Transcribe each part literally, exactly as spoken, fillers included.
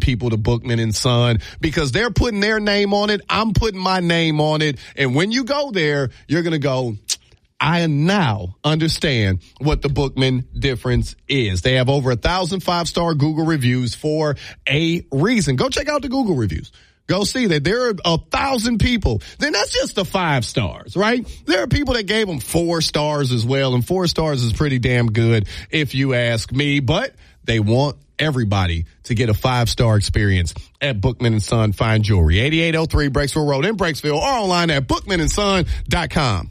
people to Bookman and Son because they're putting their name on it. I'm putting my name on it. And when you go there, you're going to go, I now understand what the Bookman difference is. They have over a thousand five-star Google reviews for a reason. Go check out the Google reviews. Go see that there are a thousand people. Then that's just the five stars, right? There are people that gave them four stars as well, and four stars is pretty damn good if you ask me. But they want everybody to get a five-star experience at Bookman and Son Fine Jewelry, eighty-eight oh three Breaksville Road in Breaksville, or online at bookman and son dot com.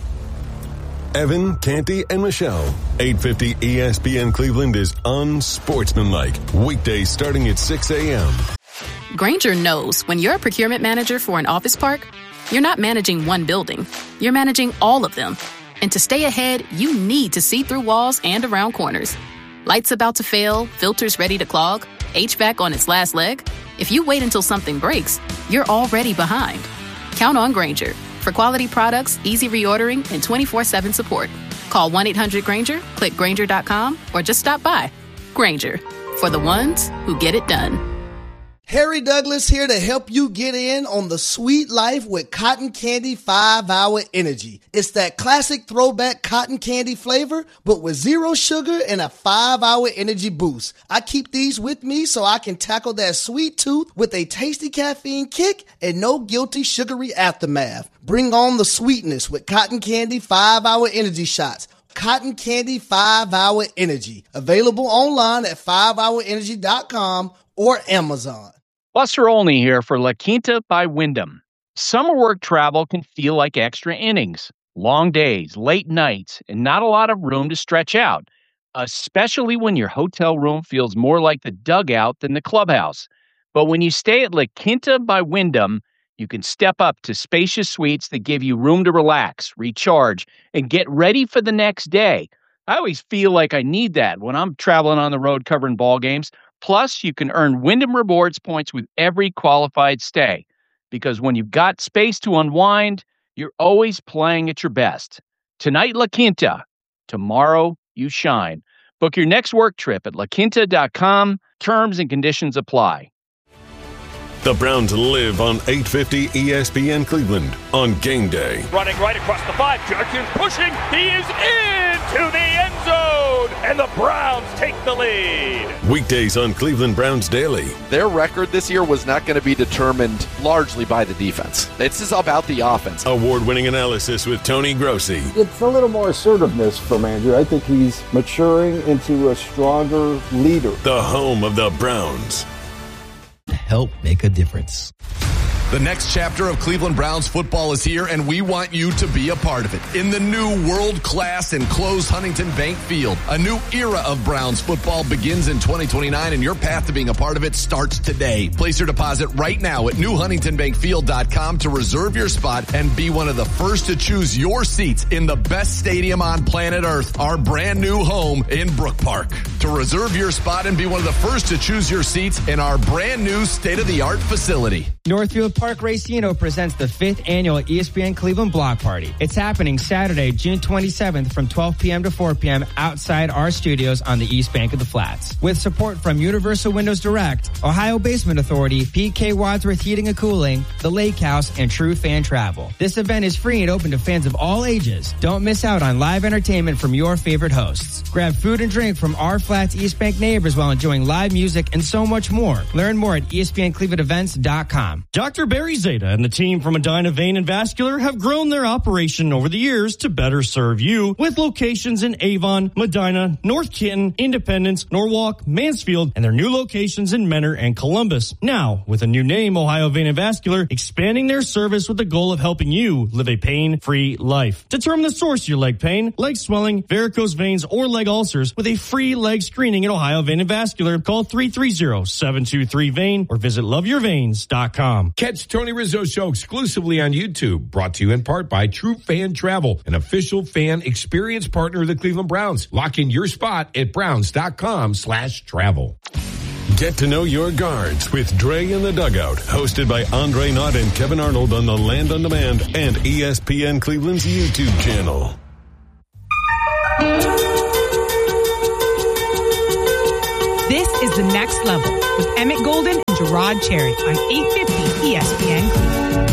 Evan, Canty, and Michelle. eight fifty E S P N Cleveland is unsportsmanlike. Weekdays starting at six a.m. Grainger knows when you're a procurement manager for an office park, you're not managing one building. You're managing all of them. And to stay ahead, you need to see through walls and around corners. Lights about to fail, filters ready to clog, H V A C on its last leg. If you wait until something breaks, you're already behind. Count on Grainger for quality products, easy reordering, and twenty-four seven support. Call one eight hundred Grainger, click Grainger dot com, or just stop by. Grainger, for the ones who get it done. Harry Douglas here to help you get in on the sweet life with Cotton Candy five hour Energy. It's that classic throwback cotton candy flavor, but with zero sugar and a five hour energy boost. I keep these with me so I can tackle that sweet tooth with a tasty caffeine kick and no guilty sugary aftermath. Bring on the sweetness with Cotton Candy five hour Energy shots. Cotton Candy five hour Energy. Available online at five hour energy dot com or Amazon. Buster Olney here for La Quinta by Wyndham. Summer work travel can feel like extra innings, long days, late nights, and not a lot of room to stretch out, especially when your hotel room feels more like the dugout than the clubhouse. But when you stay at La Quinta by Wyndham, you can step up to spacious suites that give you room to relax, recharge, and get ready for the next day. I always feel like I need that when I'm traveling on the road covering ball games. Plus, you can earn Wyndham Rewards points with every qualified stay. Because when you've got space to unwind, you're always playing at your best. Tonight, La Quinta. Tomorrow, you shine. Book your next work trip at la quinta dot com. Terms and conditions apply. The Browns live on eight fifty E S P N Cleveland on game day. Running right across the five. Judkins pushing. He is into the end zone. And the Browns take the lead. Weekdays on Cleveland Browns Daily. Their record this year was not going to be determined largely by the defense. This is about the offense. Award-winning analysis with Tony Grossi. It's a little more assertiveness from Andrew. I think he's maturing into a stronger leader. The home of the Browns. Help make a difference. The next chapter of Cleveland Browns football is here, and we want you to be a part of it. In the new world-class enclosed Huntington Bank Field, a new era of Browns football begins in twenty twenty-nine, and your path to being a part of it starts today. Place your deposit right now at new huntington bank field dot com to reserve your spot and be one of the first to choose your seats in the best stadium on planet Earth, our brand new home in Brook Park. To reserve your spot and be one of the first to choose your seats in our brand new state-of-the-art facility. Northfield Park Racino presents the fifth annual E S P N Cleveland Block Party. It's happening Saturday, June twenty-seventh from twelve p.m. to four p.m. outside our studios on the east bank of the Flats. With support from Universal Windows Direct, Ohio Basement Authority, P K Wadsworth Heating and Cooling, The Lake House, and True Fan Travel. This event is free and open to fans of all ages. Don't miss out on live entertainment from your favorite hosts. Grab food and drink from our Flats East Bank neighbors while enjoying live music and so much more. Learn more at E S P N Cleveland Events dot com. Doctor Barry Zeta and the team from Medina Vein and Vascular have grown their operation over the years to better serve you with locations in Avon, Medina, North Canton, Independence, Norwalk, Mansfield, and their new locations in Mentor and Columbus. Now, with a new name, Ohio Vein and Vascular, expanding their service with the goal of helping you live a pain-free life. Determine the source of your leg pain, leg swelling, varicose veins, or leg ulcers with a free leg screening at Ohio Vein and Vascular. Call three three zero, seven two three, V E I N or visit love your veins dot com. Catch Tony Rizzo Show exclusively on YouTube, brought to you in part by True Fan Travel, an official fan experience partner of the Cleveland Browns. Lock in your spot at browns dot com slash travel. Get to know your guards with Dre in the Dugout, hosted by Andre Knott and Kevin Arnold on the Land on Demand and E S P N Cleveland's YouTube channel. This is the next level. with Emmett Golden and Gerard Cherry on eight fifty E S P N Cleveland.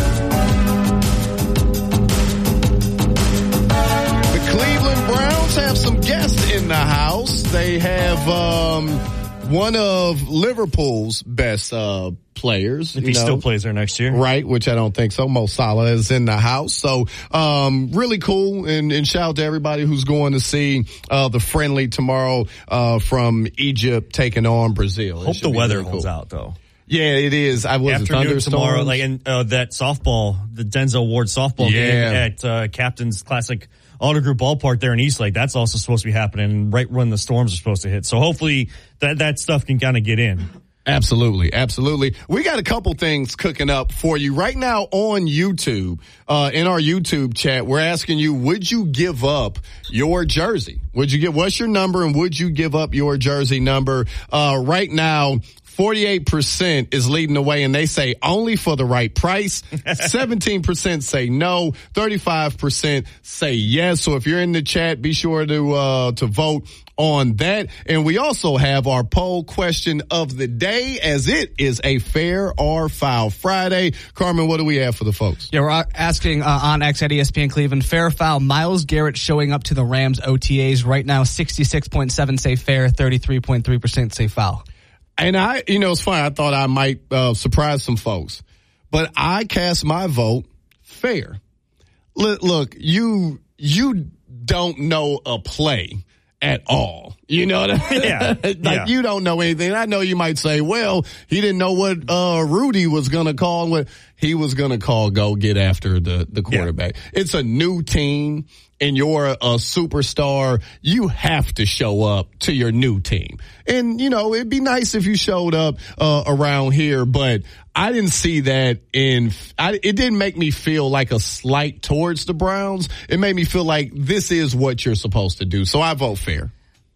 The Cleveland Browns have some guests in the house. They have um, one of Liverpool's best uh, players. If he you know, still plays there next year. Right, which I don't think so. Mo Salah is in the house. So um, really cool. And, and shout out to everybody who's going to see uh, the friendly tomorrow uh, from Egypt taking on Brazil. Hope the weather really holds cool. out, though. Yeah, it is. I was afternoon tomorrow, like and uh, that softball, the Denzel Ward softball yeah. game at uh, Captain's Classic Auto Group Ballpark there in Eastlake. That's also supposed to be happening right when the storms are supposed to hit. So hopefully that that stuff can kind of get in. Absolutely, absolutely. We got a couple things cooking up for you right now on YouTube. Uh, in our YouTube chat, we're asking you, would you give up your jersey? Would you get, what's your number and would you give up your jersey number? Uh, right now, forty-eight percent is leading the way, and they say only for the right price. seventeen percent say no. thirty-five percent say yes. So if you're in the chat, be sure to uh to vote on that. And we also have our poll question of the day, as it is a Fair or Foul Friday. Carmen, what do we have for the folks? Yeah, we're asking uh, on X at E S P N Cleveland, fair or foul, Myles Garrett showing up to the Rams O T As. Right now, sixty-six point seven say fair, thirty-three point three percent say foul. And I, you know, it's funny. I thought I might uh, surprise some folks, but I cast my vote fair. Look, look, you you don't know a play at all. You know what I mean? Yeah. like yeah. You don't know anything. I know you might say, well, he didn't know what uh Rudy was going to call. What he was going to call go get after the, the quarterback. Yeah. It's a new team. And you're a superstar, you have to show up to your new team. And, you know, it'd be nice if you showed up uh, around here, but I didn't see that in I, – it didn't make me feel like a slight towards the Browns. It made me feel like this is what you're supposed to do. So I vote fair.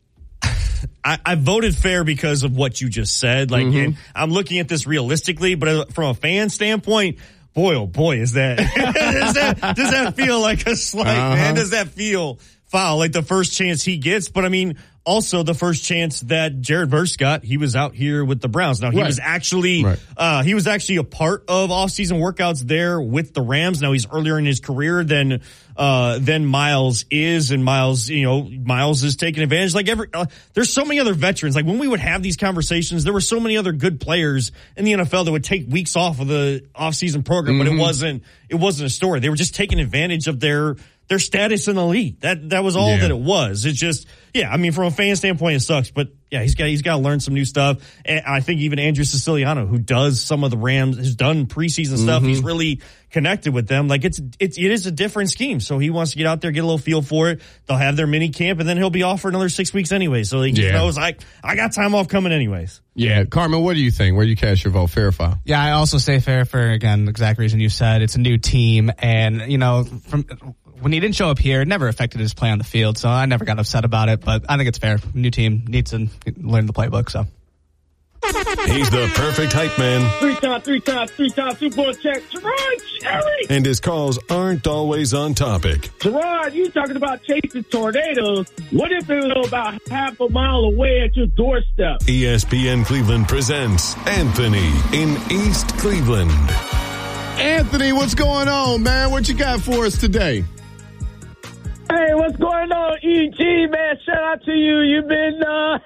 I, I voted fair because of what you just said. Like, mm-hmm. and I'm looking at this realistically, but from a fan standpoint – boy, oh boy, is that, does that, does that feel like a slight, uh-huh. man? Does that feel foul? Like the first chance he gets, but I mean, also the first chance that Jared Verse got, he was out here with the Browns. Now he right. was actually, right. uh, he was actually a part of off-season workouts there with the Rams. Now he's earlier in his career than, uh, than Myles is, and Myles, you know, Myles is taking advantage. Like every, uh, there's so many other veterans. Like when we would have these conversations, there were so many other good players in the N F L that would take weeks off of the off-season program, mm-hmm. but it wasn't, it wasn't a story. They were just taking advantage of their, their status in the league. That, that was all yeah. that it was. It's just, yeah, I mean, from a fan standpoint, it sucks, but yeah, he's got, he's got to learn some new stuff. And I think even Andrew Siciliano, who does some of the Rams, has done preseason mm-hmm. stuff. He's really connected with them. Like it's, it's, it is a different scheme. So he wants to get out there, get a little feel for it. They'll have their mini camp and then he'll be off for another six weeks anyway. So he yeah. knows I, I got time off coming anyways. Yeah. Carmen, what do you think? Where do you cast your vote? Fair or foul? Yeah, I also say fair for, again, the exact reason you said. It's a new team. And, you know, from, when he didn't show up here, it never affected his play on the field, so I never got upset about it, but I think it's fair. New team needs to learn the playbook, so. He's the perfect hype man. Three times, three times, three times, Super Bowl check. Gerard Cherry! And his calls aren't always on topic. Gerard, you talking about chasing tornadoes. What if it was about half a mile away at your doorstep? E S P N Cleveland presents Anthony in East Cleveland. Anthony, what's going on, man? What you got for us today? Hey, what's going on, E G, man? Shout out to you. You've been,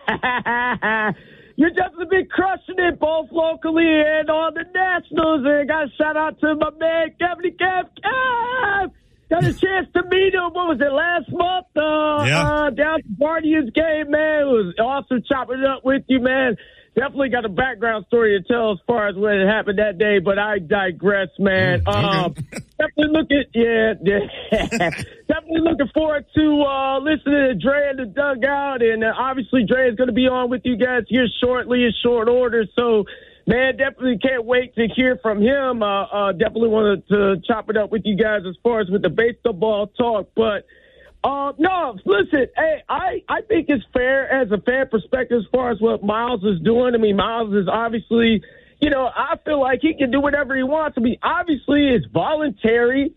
uh, you've definitely been crushing it both locally and on the nationals. And got a shout out to my man, Kevin Kev. Kev! Got a chance to meet him, what was it, last month? Uh, yeah. uh, down at the Guardians game, man. It was awesome chopping it up with you, man. Definitely got a background story to tell as far as when it happened that day, but I digress, man. Mm, okay. Um, definitely looking, yeah, yeah. definitely looking forward to uh, listening to Dre and the Dugout, and uh, obviously Dre is going to be on with you guys here shortly in short order. So, man, definitely can't wait to hear from him. Uh, uh, definitely wanted to chop it up with you guys as far as with the baseball talk, but. Uh, no, listen, hey, I, I think it's fair as a fan perspective as far as what Myles is doing. I mean, Myles is obviously, you know, I feel like he can do whatever he wants. I mean, obviously it's voluntary,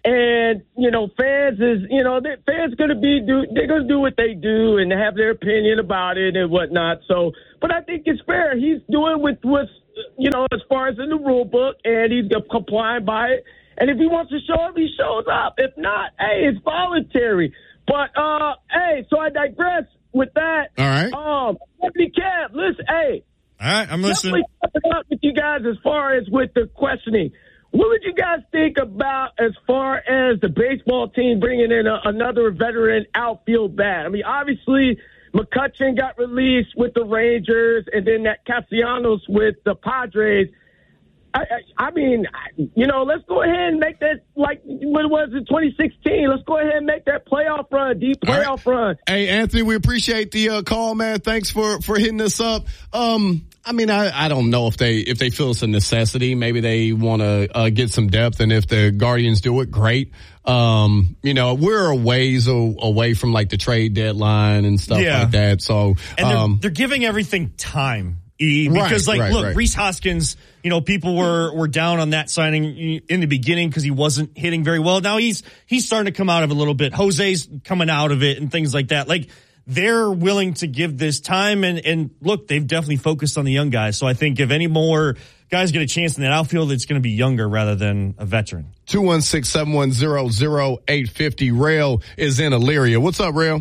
And, you know, fans is, you know, they, fans going to be, do, they're going to do what they do and have their opinion about it and whatnot. So, but I think it's fair. He's doing with what's, you know, as far as in the rule book, and he's complying by it. And if he wants to show up, he shows up. If not, hey, it's voluntary. But, uh, hey, so I digress with that. All right. Um, Deputy Kev, listen, hey. All right, I'm listening. Definitely up with you guys as far as with the questioning. What would you guys think about as far as the baseball team bringing in a, another veteran outfield bat? I mean, obviously, McCutchen got released with the Rangers, and then that Castellanos with the Padres. I, I, I mean, you know, let's go ahead and make that like what it was in twenty sixteen. Let's go ahead and make that playoff run, deep playoff right. run. Hey, Anthony, we appreciate the uh, call, man. Thanks for, for hitting us up. Um, I mean, I, I don't know if they if they feel it's a necessity. Maybe they want to uh, get some depth, and if the Guardians do it, great. Um, you know, we're a ways o- away from like the trade deadline and stuff yeah. like that. So, and they're, um, they're giving everything time. E, because, right, like, right, look, right. Rhys Hoskins, you know, people were, were down on that signing in the beginning because he wasn't hitting very well. Now he's he's starting to come out of it a little bit. Jose's coming out of it and things like that. Like, they're willing to give this time. And, and look, they've definitely focused on the young guys. So I think if any more guys get a chance in that outfield, it's going to be younger rather than a veteran. two one six, seven one zero, zero eight five zero. Rail is in Elyria. What's up, Rail?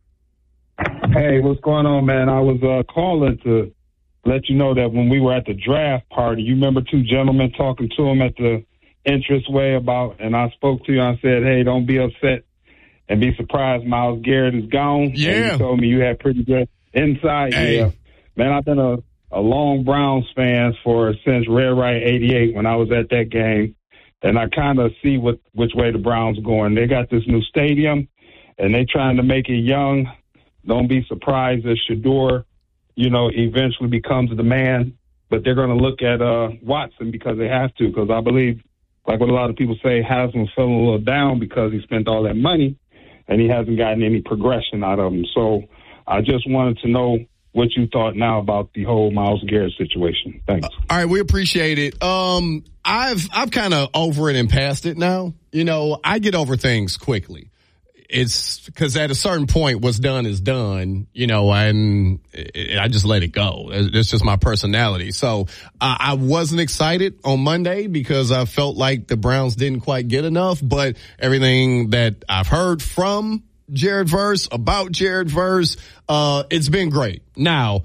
Hey, what's going on, man? I was uh, calling to let you know that when we were at the draft party, you remember two gentlemen talking to him at the entranceway about, and I spoke to you and I said, hey, don't be upset and be surprised Myles Garrett is gone. Yeah. And you told me you had pretty good insight. Hey. Yeah. Man, I've been a, a long Browns fan for since Red Right eighty-eight when I was at that game. And I kind of see what which way the Browns are going. They got this new stadium, and they trying to make it young. Don't be surprised if Shador, you know, eventually becomes the man. But they're going to look at uh, Watson because they have to, because I believe, like what a lot of people say, Haslam fell a little down because he spent all that money and he hasn't gotten any progression out of him. So I just wanted to know what you thought now about the whole Myles Garrett situation. Thanks. All right, we appreciate it. Um, I've I've kind of over it and past it now. You know, I get over things quickly. It's because at a certain point, what's done is done, you know, and I just let it go. It's just my personality. So uh, I wasn't excited on Monday because I felt like the Browns didn't quite get enough. But everything that I've heard from Jared Verse, about Jared Verse, uh, it's been great. Now,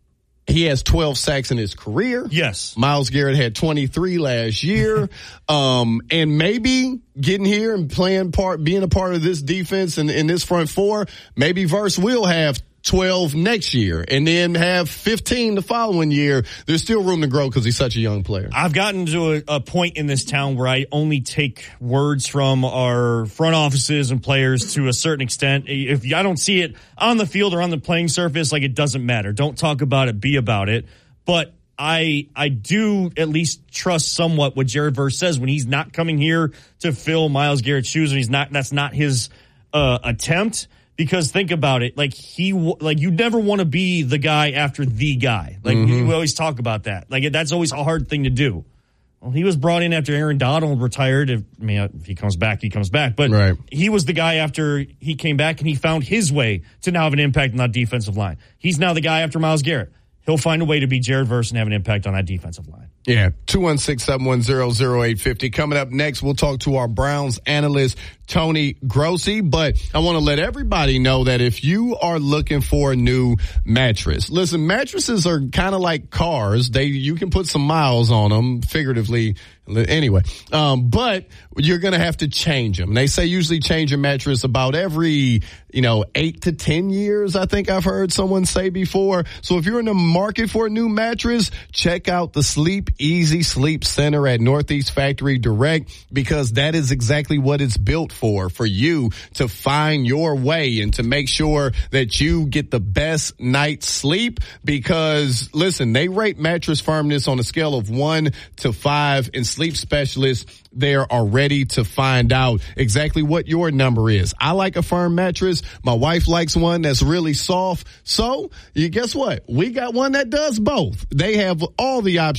he has twelve sacks in his career. Yes. Myles Garrett had twenty-three last year. um, and maybe getting here and playing part, being a part of this defense and in this front four, maybe Verse will have twelve next year and then have fifteen the following year. There's still room to grow because he's such a young player. I've gotten to a, a point in this town where I only take words from our front offices and players to a certain extent. If I don't see it on the field or on the playing surface, like, it doesn't matter. Don't talk about it, be about it. But I I do at least trust somewhat what Jared Verse says when he's not coming here to fill Myles Garrett's shoes, and he's not. That's not his uh, attempt. Because think about it, like he, like you never want to be the guy after the guy. Like mm-hmm. we always talk about that. Like that's always a hard thing to do. Well, he was brought in after Aaron Donald retired. If, I mean, if he comes back, he comes back. But right. he was the guy after he came back and he found his way to now have an impact on that defensive line. He's now the guy after Myles Garrett. He'll find a way to be Jared Verse and have an impact on that defensive line. Yeah, two one six, seven one zero, zero eight five zero. Coming up next, we'll talk to our Browns analyst, Tony Grossi. But I want to let everybody know that if you are looking for a new mattress, listen, mattresses are kind of like cars. They You can put some miles on them, figuratively. Anyway, um, but you're going to have to change them. They say usually change a mattress about every, you know, eight to ten years, I think I've heard someone say before. So if you're in the market for a new mattress, check out the Sleep Easy Sleep Center at Northeast Factory Direct, because that is exactly what it's built for, for you to find your way and to make sure that you get the best night's sleep. Because, listen, they rate mattress firmness on a scale of one to five, and sleep specialists there are ready to find out exactly what your number is. I like a firm mattress. My wife likes one that's really soft. So, you guess what? We got one that does both. They have all the options for you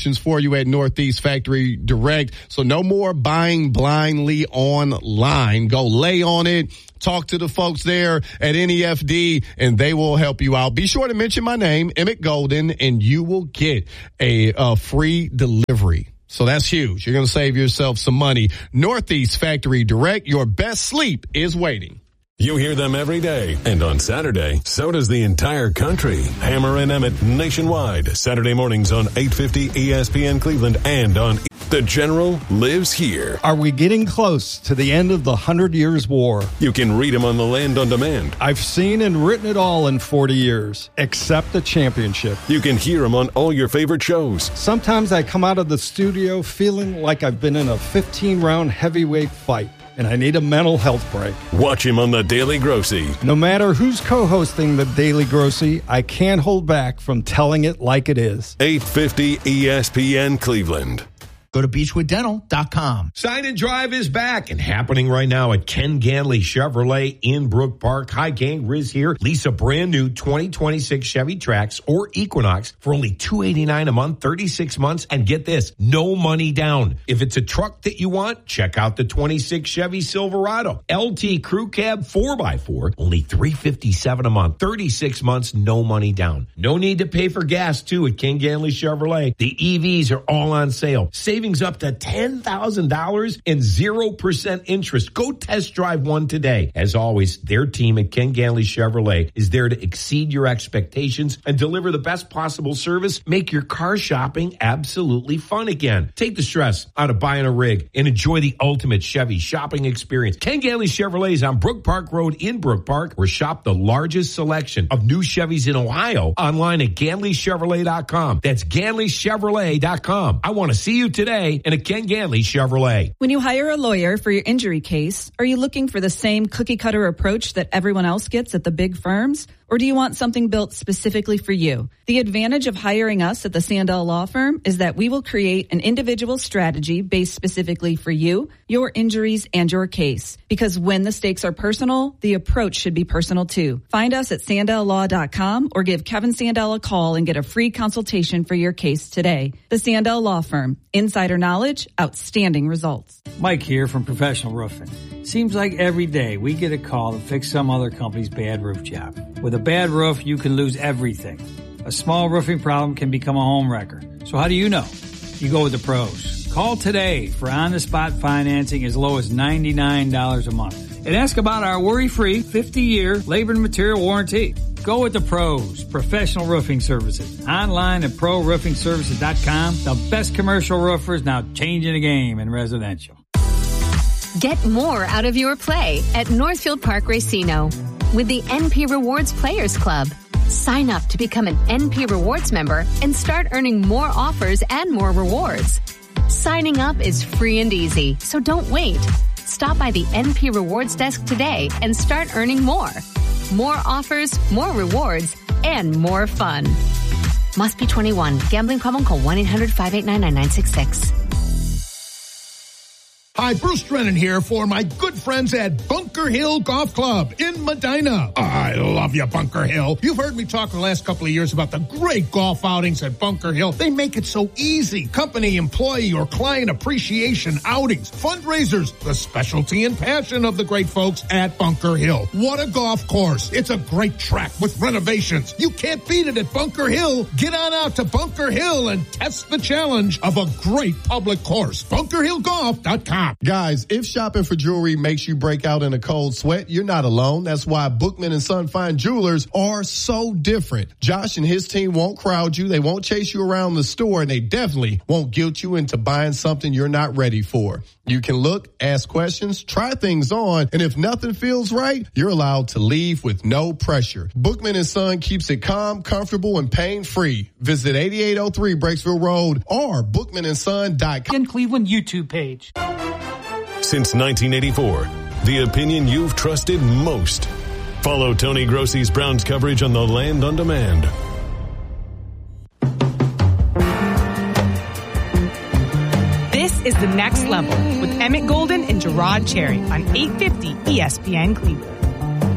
you at Northeast Factory Direct. So no more buying blindly online. Go lay on it. Talk to the folks there at N E F D, and they will help you out. Be sure to mention my name, Emmett Golden, and you will get a, a free delivery. So that's huge. You're going to save yourself some money. Northeast Factory Direct, your best sleep is waiting. You hear them every day, and on Saturday, so does the entire country. Hammer and Emmett nationwide, Saturday mornings on eight fifty E S P N Cleveland and on The General lives here. Are we getting close to the end of the Hundred Years' War? You can read him on the Land on Demand. I've seen and written it all in forty years, except the championship. You can hear him on all your favorite shows. Sometimes I come out of the studio feeling like I've been in a fifteen-round heavyweight fight, and I need a mental health break. Watch him on The Daily Grossy. No matter who's co-hosting The Daily Grossy, I can't hold back from telling it like it is. eight fifty E S P N Cleveland. Go to beechwood dental dot com. Sign and Drive is back and happening right now at Ken Ganley Chevrolet in Brook Park. Hi, gang. Riz here. Lease a brand new twenty twenty-six Chevy Trax or Equinox for only two hundred eighty-nine dollars a month, thirty-six months. And get this, no money down. If it's a truck that you want, check out the twenty-six Chevy Silverado. L T Crew Cab four by four, only three hundred fifty-seven dollars a month, thirty-six months, no money down. No need to pay for gas, too, at Ken Ganley Chevrolet. The E Vs are all on sale. Save Savings up to ten thousand dollars and zero percent interest. Go test drive one today. As always, their team at Ken Ganley Chevrolet is there to exceed your expectations and deliver the best possible service. Make your car shopping absolutely fun again. Take the stress out of buying a rig and enjoy the ultimate Chevy shopping experience. Ken Ganley Chevrolet is on Brook Park Road in Brook Park, or shop the largest selection of new Chevys in Ohio online at Ganley Chevrolet dot com. That's Ganley Chevrolet dot com. I want to see you today in a Ken Ganley Chevrolet. When you hire a lawyer for your injury case, are you looking for the same cookie-cutter approach that everyone else gets at the big firms? Or do you want something built specifically for you? The advantage of hiring us at the Sandell Law Firm is that we will create an individual strategy based specifically for you, your injuries, and your case. Because when the stakes are personal, the approach should be personal too. Find us at sandell law dot com or give Kevin Sandell a call and get a free consultation for your case today. The Sandell Law Firm. Insider knowledge, outstanding results. Mike here from Professional Roofing. Seems like every day we get a call to fix some other company's bad roof job. With a bad roof, you can lose everything. A small roofing problem can become a home wrecker. So how do you know? You go with the pros. Call today for on-the-spot financing as low as ninety-nine dollars a month. And ask about our worry-free fifty-year labor and material warranty. Go with the pros. Professional Roofing Services. Online at pro roofing services dot com. The best commercial roofers now changing the game in residential. Get more out of your play at Northfield Park Racino with the N P Rewards Players Club. Sign up to become an N P Rewards member and start earning more offers and more rewards. Signing up is free and easy, so don't wait. Stop by the N P Rewards desk today and start earning more. More offers, more rewards, and more fun. Must be twenty-one. Gambling problem? Call one eight hundred five eight nine nine nine six six. Hi, Bruce Drennan here for my good friends at Bunker Hill Golf Club in Medina. I love you, Bunker Hill. You've heard me talk the last couple of years about the great golf outings at Bunker Hill. They make it so easy. Company, employee, or client appreciation outings, fundraisers, the specialty and passion of the great folks at Bunker Hill. What a golf course. It's a great track with renovations. You can't beat it at Bunker Hill. Get on out to Bunker Hill and test the challenge of a great public course. bunker hill golf dot com. Guys, if shopping for jewelry makes you break out in a cold sweat, you're not alone. That's why Bookman and Son Fine Jewelers are so different. Josh and his team won't crowd you. They won't chase you around the store, and they definitely won't guilt you into buying something you're not ready for. You can look, ask questions, try things on, and if nothing feels right, you're allowed to leave with no pressure. Bookman and Son keeps it calm, comfortable, and pain-free. Visit eighty-eight oh three Breaksville Road or bookman and son dot com. Cleveland YouTube page. Since nineteen eighty-four, the opinion you've trusted most. Follow Tony Grossi's Browns coverage on the Land on Demand. This is The Next Level with Emmett Golden and Gerard Cherry on eight fifty E S P N Cleveland.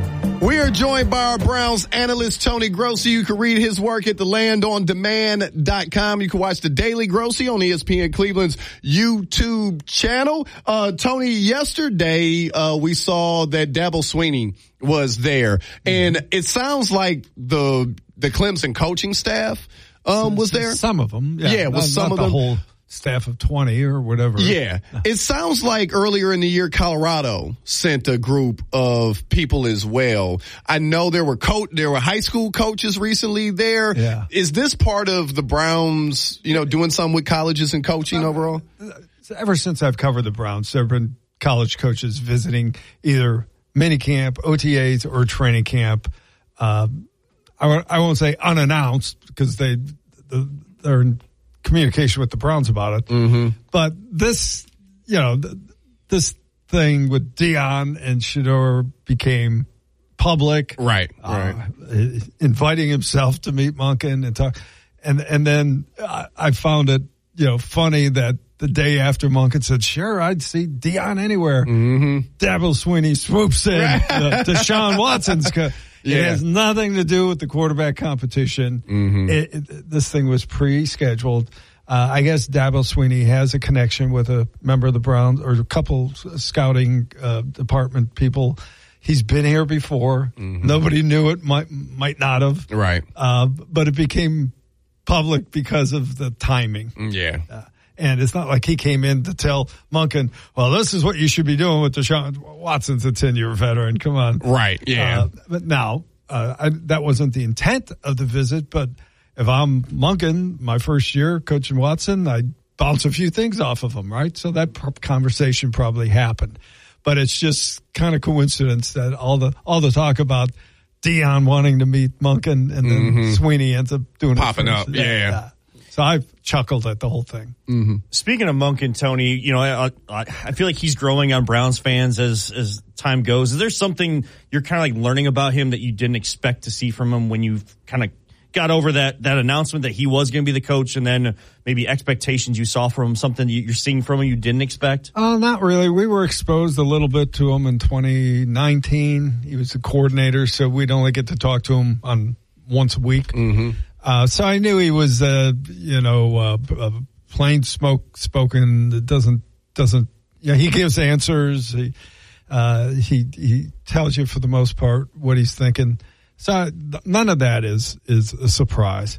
We are joined by our Browns analyst, Tony Grossi. You can read his work at the land on demand dot com. You can watch the Daily Grossi on E S P N Cleveland's YouTube channel. Uh, Tony, yesterday, uh, we saw that Dabo Swinney was there. And mm-hmm. it sounds like the, the Clemson coaching staff, um, was there. Some of them. Yeah, yeah was not, some not of the them. Whole staff of twenty or whatever. Yeah. It sounds like earlier in the year, Colorado sent a group of people as well. I know there were co- there were high school coaches recently there. Yeah. Is this part of the Browns, you know, doing something with colleges and coaching uh, overall? Ever since I've covered the Browns, there have been college coaches visiting either minicamp, O T As, or training camp. Uh, I, w- I won't say unannounced because they, the, they're in communication with the Browns about it. Mm-hmm. But this, you know, th- this thing with Deion and Shedeur became public. Right, uh, right. Inviting himself to meet Monken and talk. And, and then I, I found it, you know, funny that the day after Monken said, sure, I'd see Deion anywhere. Mm-hmm. Dabo Swinney swoops in uh, Deshaun Watson's co- Yeah. It has nothing to do with the quarterback competition. Mm-hmm. It, it, this thing was pre-scheduled. Uh, I guess Dabo Swinney has a connection with a member of the Browns or a couple scouting uh, department people. He's been here before. Mm-hmm. Nobody knew it, might might not have. Right. Uh, but it became public because of the timing. Yeah. Uh, And it's not like he came in to tell Monken, well, this is what you should be doing with Deshaun Watson's a ten-year veteran. Come on. Right, yeah. Uh, but now, uh, I, that wasn't the intent of the visit, but if I'm Monken, my first year coaching Watson, I bounce a few things off of him, right? So that pr- conversation probably happened. But it's just kind of coincidence that all the all the talk about Deion wanting to meet Monken and then mm-hmm. Swinney ends up doing Popping it up, first. yeah. yeah. So I've chuckled at the whole thing. Mm-hmm. Speaking of Monken, Tony, you know, I, I, I feel like he's growing on Browns fans as as time goes. Is there something you're kind of like learning about him that you didn't expect to see from him when you kind of got over that that announcement that he was going to be the coach, and then maybe expectations you saw from him, something you're seeing from him you didn't expect? Oh, uh, not really. We were exposed a little bit to him in twenty nineteen. He was the coordinator, so we'd only get to talk to him on once a week. Mm-hmm. Uh, so I knew he was, uh, you know, uh, uh, plain smoke spoken. That doesn't, doesn't, yeah, he gives answers. He, uh, he, he tells you for the most part what he's thinking. So none of that is, is a surprise.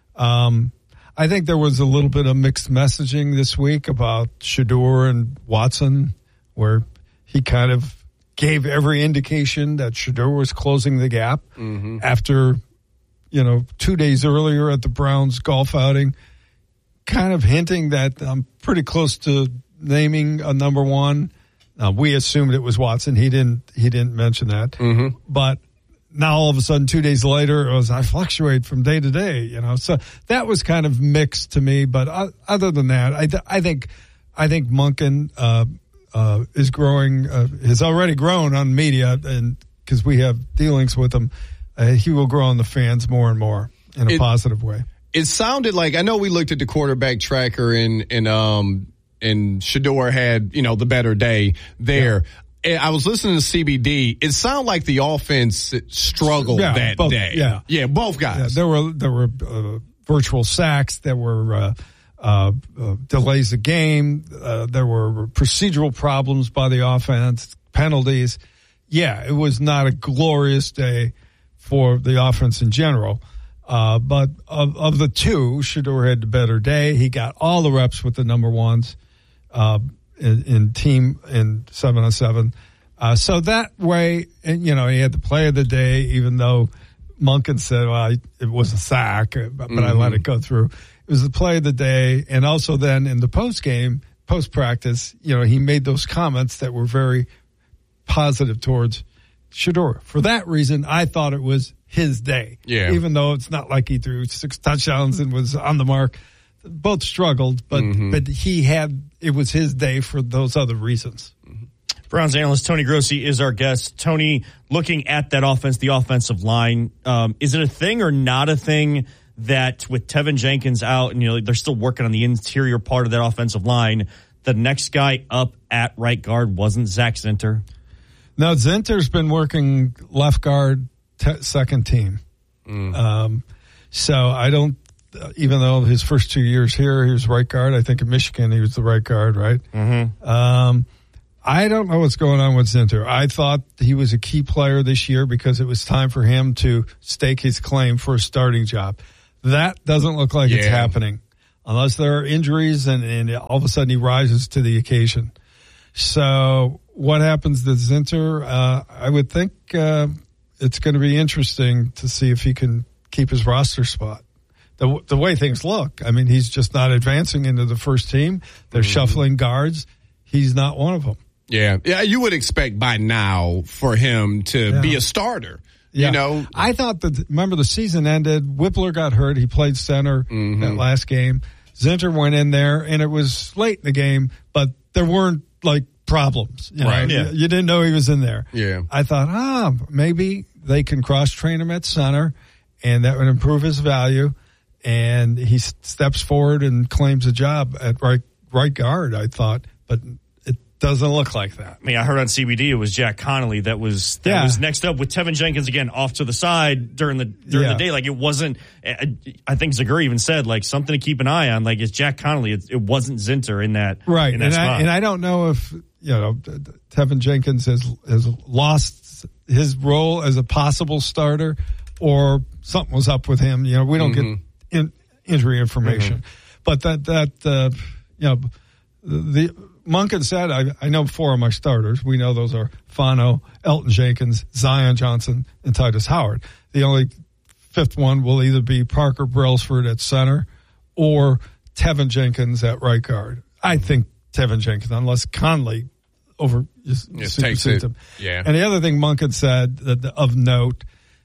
Um, I think there was a little bit of mixed messaging this week about Shedeur and Watson, where he kind of gave every indication that Shedeur was closing the gap mm-hmm. after, you know, two days earlier at the Browns golf outing, kind of hinting that I'm pretty close to naming a number one. Uh, we assumed it was Watson. He didn't, he didn't mention that. Mm-hmm. But now all of a sudden, two days later, it was, I fluctuate from day to day, you know, so that was kind of mixed to me. But uh, other than that, I, th- I think, I think Monken, uh, uh, is growing, uh, has already grown on media, and because we have dealings with him. Uh, he will grow on the fans more and more in a it, positive way. It sounded like, I know we looked at the quarterback tracker and, and, um, and Shedeur had, you know, the better day there. Yeah. I was listening to C B D. It sounded like the offense struggled yeah, that both, day. Yeah. Yeah, both guys. Yeah, there were, there were, uh, virtual sacks. There were, uh, uh, uh delays of game. Uh, there were procedural problems by the offense, penalties. Yeah, it was not a glorious day for the offense in general. Uh, but of, of the two, Shedeur had the better day. He got all the reps with the number ones, uh, in, in team in seven on seven. Uh, so that way, and, you know, he had the play of the day, even though Monken said, well, it was a sack, but, but mm-hmm. I let it go through. It was the play of the day. And also then in the post game, post practice, you know, he made those comments that were very positive towards Shedeur. For that reason, I thought it was his day. Yeah. Even though it's not like he threw six touchdowns and was on the mark. Both struggled, but mm-hmm. but he had, it was his day for those other reasons. Mm-hmm. Browns analyst Tony Grossi is our guest. Tony, looking at that offense, the offensive line, um, is it a thing or not a thing that with Tevin Jenkins out and, you know, they're still working on the interior part of that offensive line, the next guy up at right guard wasn't Zach Zinter? Now, Zinter's been working left guard, te- second team. Mm. Um, so I don't, uh, even though his first two years here, he was right guard. I think in Michigan he was the right guard, right? Mm-hmm. Um, I don't know what's going on with Zinter. I thought he was a key player this year because it was time for him to stake his claim for a starting job. That doesn't look like Yeah. it's happening unless there are injuries and, and all of a sudden he rises to the occasion. So what happens to Zinter? Uh, I would think uh, it's going to be interesting to see if he can keep his roster spot. The, the way things look, I mean, he's just not advancing into the first team. They're Mm-hmm. shuffling guards. He's not one of them. Yeah. Yeah, you would expect by now for him to Yeah. be a starter. Yeah. You know, I thought that, remember the season ended, Whippler got hurt. He played center Mm-hmm. that last game. Zinter went in there and it was late in the game, but there weren't like problems. You know? Right. You- Yeah. You didn't know he was in there. Yeah. I thought, ah, maybe they can cross train him at center and that would improve his value. And he s- steps forward and claims a job at right, right guard, I thought, but it doesn't look like that. I mean, I heard on C B D it was Jack Connolly that was that Yeah. was next up with Tevin Jenkins again off to the side during the during Yeah. the day. Like it wasn't. I I think Zagur even said like something to keep an eye on. Like it's Jack Connolly. It, it wasn't Zinter in that Right. In that And spot. I, and I don't know if, you know, Tevin Jenkins has, has lost his role as a possible starter or something was up with him. You know, we don't Mm-hmm. get in, injury information. But that, that, uh, you know, the Monken said, I, I know four of my starters. We know those are Fano, Elton Jenkins, Zion Johnson, and Titus Howard. The only fifth one will either be Parker Brailsford at center or Tevin Jenkins at right guard. I think Tevin Jenkins, unless Conley over just Just takes supersedes it. him. Yeah. And the other thing Monken said that of note,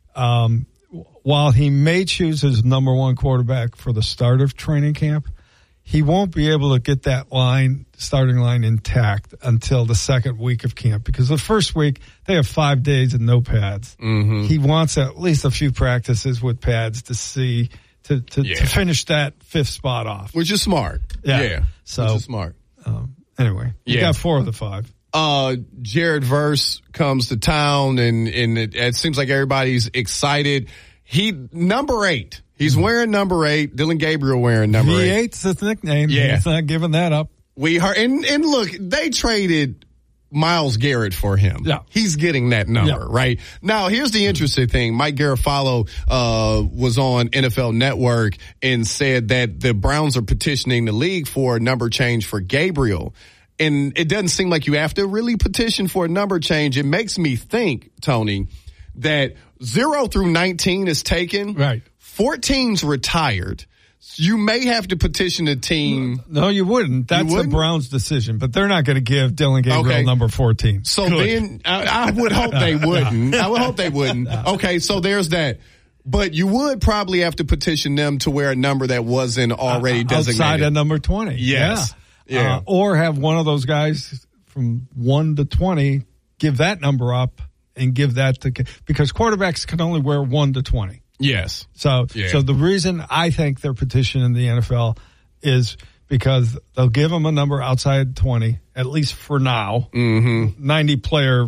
um, while he may choose his number one quarterback for the start of training camp, he won't be able to get that line, starting line intact until the second week of camp because the first week they have five days and no pads. Mm-hmm. He wants at least a few practices with pads to see, to, to, Yeah. to finish that fifth spot off. which is smart. Yeah. Yeah. So- which is smart. Um, anyway, you Yeah. got four of the five. Uh, Jared Verse comes to town and, and it, it seems like everybody's excited. He, number eight. He's wearing number eight. Dylan Gabriel wearing number V eight. eight's his nickname. Yeah. He's not giving that up. We heard, and, and look, they traded Myles Garrett for him. Yeah. He's getting that number, Yeah. right? Now, here's the interesting thing. Mike Garafolo, uh, was on N F L Network and said that the Browns are petitioning the league for a number change for Gabriel. And it doesn't seem like you have to really petition for a number change. It makes me think, Tony, that zero through nineteen is taken. Right. fourteen's retired. You may have to petition a team. No, you wouldn't. That's wouldn't? the Browns' decision, but they're not going to give Dylan Gabriel Okay. number fourteen. So then I, I would hope they wouldn't. I would hope they wouldn't. Okay, so there's that. But you would probably have to petition them to wear a number that wasn't already designated. Outside of number twenty. Yes. Yeah. Yeah. Uh, or have one of those guys from one to twenty give that number up and give that to, because quarterbacks can only wear one to twenty. Yes. So, Yeah. so the reason I think they're petitioning the N F L is because they'll give them a number outside twenty, at least for now. Mm-hmm. ninety player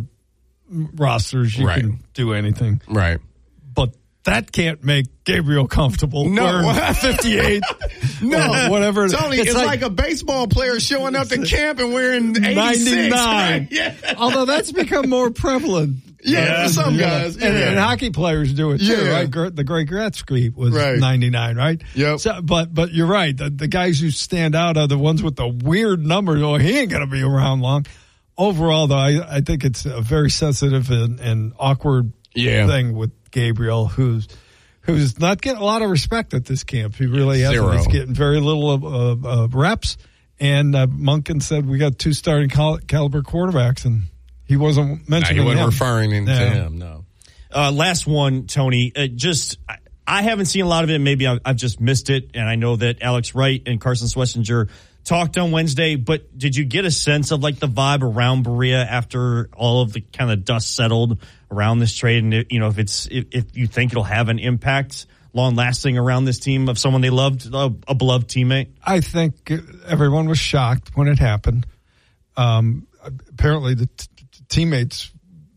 rosters, you Right. can do anything. Right. But that can't make Gabriel comfortable. No. Wearing fifty-eight. No, or whatever. Tony, it's, like, a baseball player showing up to camp and wearing eighty-six. ninety-nine. Right? Yeah. Although that's become more prevalent. Yeah, for some guys. And, Yeah. and hockey players do it too, Yeah. right? Gr- The great Gretzky was Right. ninety-nine, right? Yep. So, but but you're right. The, the guys who stand out are the ones with the weird numbers. Oh, he ain't going to be around long. Overall, though, I, I think it's a very sensitive and, and awkward Yeah. thing with Gabriel, who's who's not getting a lot of respect at this camp. He really hasn't. Zero. He's getting very little uh, uh, reps. And uh, Monken said we got two starting cal- caliber quarterbacks, and he wasn't No, he mentioning wasn't him. referring him to Yeah. him, no. Uh, last one, Tony. Uh, just, I, I haven't seen a lot of it. Maybe I've, I've just missed it. And I know that Alex Wright and Carson Schlesinger talked on Wednesday. But did you get a sense of like the vibe around Berea after all of the kind of dust settled around this trade? And you know, if it's if, if you think it'll have an impact, long lasting around this team of someone they loved, a, a beloved teammate. I think everyone was shocked when it happened. Um, apparently, the t- t- teammates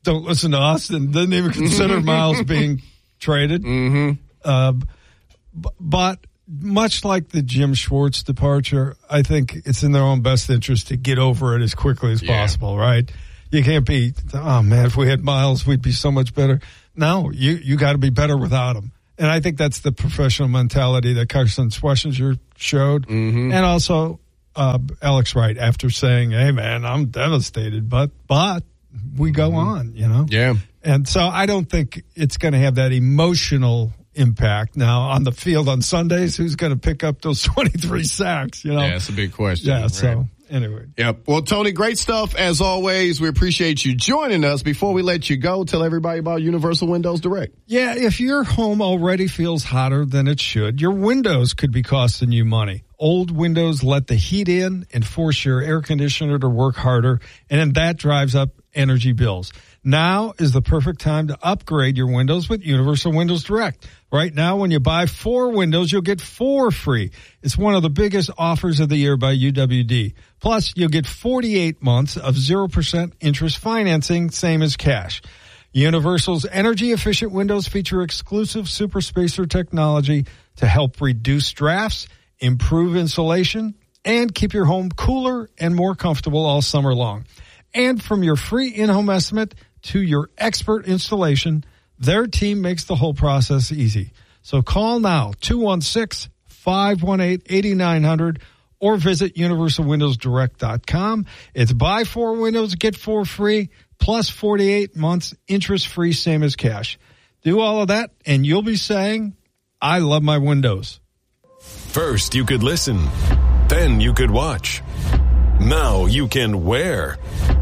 don't listen to us and didn't even consider Miles being traded. Mm-hmm. Uh, b- but much like the Jim Schwartz departure, I think it's in their own best interest to get over it as quickly as Yeah. possible, right? You can't be, oh man, if we had Miles, we'd be so much better. No, you, you got to be better without him. And I think that's the professional mentality that Carson Schlesinger showed. Mm-hmm. And also uh, Alex Wright after saying, hey man, I'm devastated, but, but we go on, you know? Yeah. And so I don't think it's going to have that emotional impact. Now, on the field on Sundays, who's going to pick up those twenty-three sacks, you know? Yeah, that's a big question. Yeah, right? so anyway. Yep. Well, Tony, great stuff as always. We appreciate you joining us. Before we let you go, tell everybody about Universal Windows Direct. Yeah, if your home already feels hotter than it should, your windows could be costing you money. Old windows let the heat in and force your air conditioner to work harder, and then that drives up energy bills. Now is the perfect time to upgrade your windows with Universal Windows Direct. Right now, when you buy four windows, you'll get four free. It's one of the biggest offers of the year by U W D. Plus, you'll get forty-eight months of zero percent interest financing, same as cash. Universal's energy-efficient windows feature exclusive super spacer technology to help reduce drafts, improve insulation, and keep your home cooler and more comfortable all summer long. And from your free in-home estimate to your expert installation, their team makes the whole process easy. So call now, two one six, five one eight, eight nine zero zero or visit universal windows direct dot com. It's buy four windows, get four free, plus forty-eight months interest-free, same as cash. Do all of that, and you'll be saying, I love my windows. First, you could listen. Then you could watch. Now you can wear.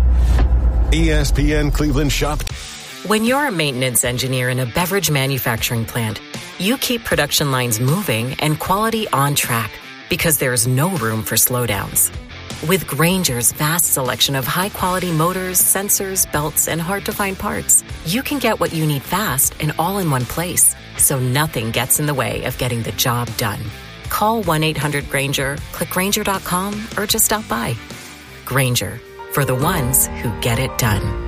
E S P N Cleveland Shop. When you're a maintenance engineer in a beverage manufacturing plant, you keep production lines moving and quality on track because there's no room for slowdowns. With Grainger's vast selection of high-quality motors, sensors, belts, and hard-to-find parts, you can get what you need fast and all in one place, so nothing gets in the way of getting the job done. Call one eight hundred Grainger, click Grainger dot com, or just stop by. Grainger, for the ones who get it done.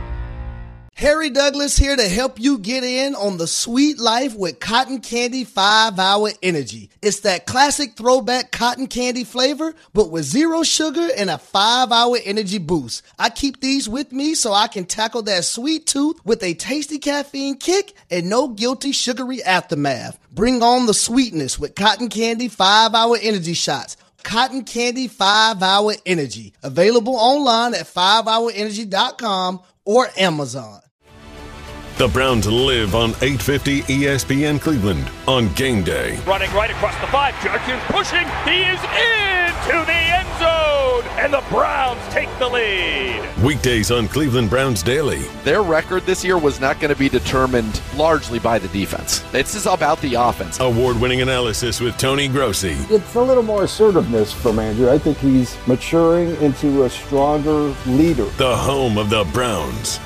Harry Douglas here to help you get in on the sweet life with Cotton Candy five hour Energy. It's that classic throwback cotton candy flavor, but with zero sugar and a five hour energy boost. I keep these with me so I can tackle that sweet tooth with a tasty caffeine kick and no guilty sugary aftermath. Bring on the sweetness with Cotton Candy five hour Energy shots. Cotton Candy five hour Energy. Available online at five hour energy dot com or Amazon. The Browns live on eight fifty E S P N Cleveland on game day. Running right across the five. Judkins pushing. He is into the end zone. And the Browns take the lead. Weekdays on Cleveland Browns Daily. Their record this year was not going to be determined largely by the defense. This is about the offense. Award-winning analysis with Tony Grossi. It's a little more assertiveness from Andrew. I think he's maturing into a stronger leader. The home of the Browns.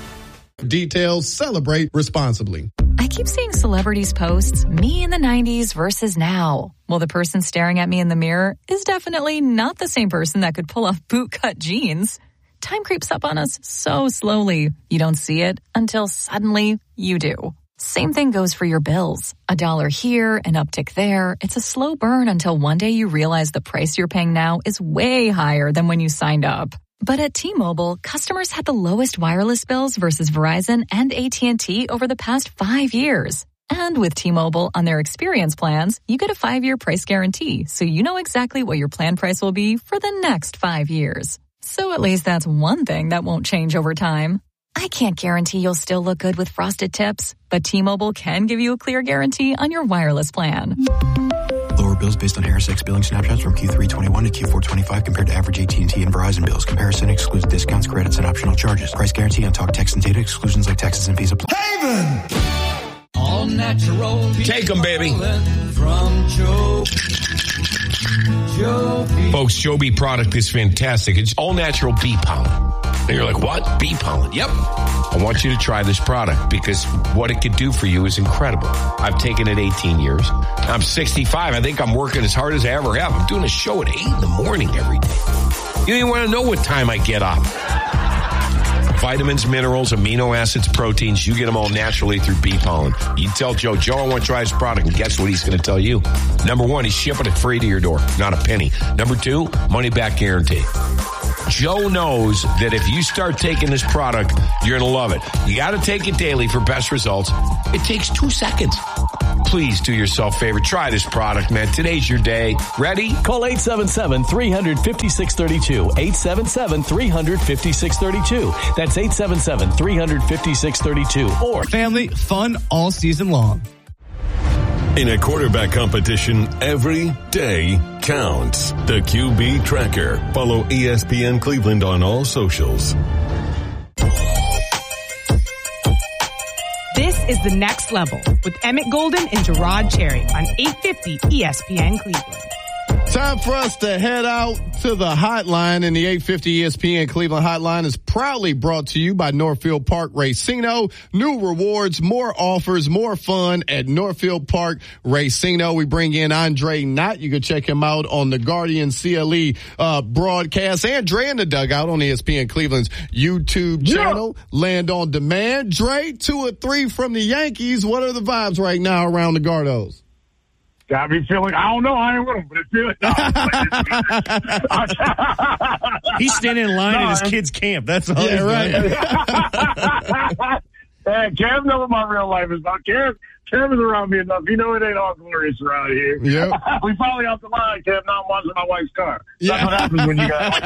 Details, celebrate responsibly. I keep seeing celebrities posts, me in the nineties versus now. Well, the person staring at me in the mirror is definitely not the same person that could pull off bootcut jeans. Time creeps up on us so slowly. You don't see it until suddenly you do. Same thing goes for your bills. A dollar here, an uptick there. It's a slow burn until one day you realize the price you're paying now is way higher than when you signed up. But at T-Mobile, customers had the lowest wireless bills versus Verizon and A T and T over the past five years. And with T-Mobile on their experience plans, you get a five-year price guarantee, so you know exactly what your plan price will be for the next five years. So at least that's one thing that won't change over time. I can't guarantee you'll still look good with frosted tips, but T-Mobile can give you a clear guarantee on your wireless plan. Lower bills based on Harris X billing snapshots from Q three twenty-one to Q four twenty-five compared to average A T and T and Verizon bills. Comparison excludes discounts, credits, and optional charges. Price guarantee on talk, text, and data. Exclusions like taxes and fees apply. Haven! All natural. Take them, baby. From Joe. Joby. Folks, Joby product is fantastic. It's all natural bee pollen. And you're like, what? Bee pollen? Yep. I want you to try this product because what it could do for you is incredible. I've taken it eighteen years. I'm sixty-five. I think I'm working as hard as I ever have. I'm doing a show at eight in the morning every day. You don't even want to know what time I get up. vitamins, minerals, amino acids, proteins. You get them all naturally through bee pollen. You tell Joe, Joe, I want to try his product, and guess what he's going to tell you? Number one, he's shipping it free to your door, not a penny. Number two, money back guarantee. Joe knows that if you start taking this product, you're going to love it. You got to take it daily for best results. It takes two seconds. Please do yourself a favor. Try this product, man. Today's your day. Ready? Call eight seven seven, three hundred, five six three two. eight seven seven, three hundred, five six three two. That's eight seven seven, three hundred, five six three two. Or family fun all season long. In a quarterback competition, every day counts. The Q B Tracker. Follow E S P N Cleveland on all socials. This is The Next Level with Emmett Golden and Gerard Cherry on eight fifty E S P N Cleveland. Time for us to head out to the hotline, and the eight fifty E S P N Cleveland hotline is proudly brought to you by Northfield Park Racino. New rewards, more offers, more fun at Northfield Park Racino. We bring in Andre Knott. You can check him out on the Guardian C L E uh, broadcast, and Dre in the Dugout on E S P N Cleveland's YouTube channel. Yeah. Land on Demand. Dre, two or three from the Yankees. What are the vibes right now around the Gardos? Got me feeling, I don't know, I ain't with him, but it feels no, he's standing in line no, at his kid's camp. That's all. Yeah, right. Hey, Kev knows what my real life is about. Kev, Kev is around me enough. You know it ain't all glorious around here. Yep. We finally off the line, Kev. Now I'm watching my wife's car. Yeah. That's what happens when you got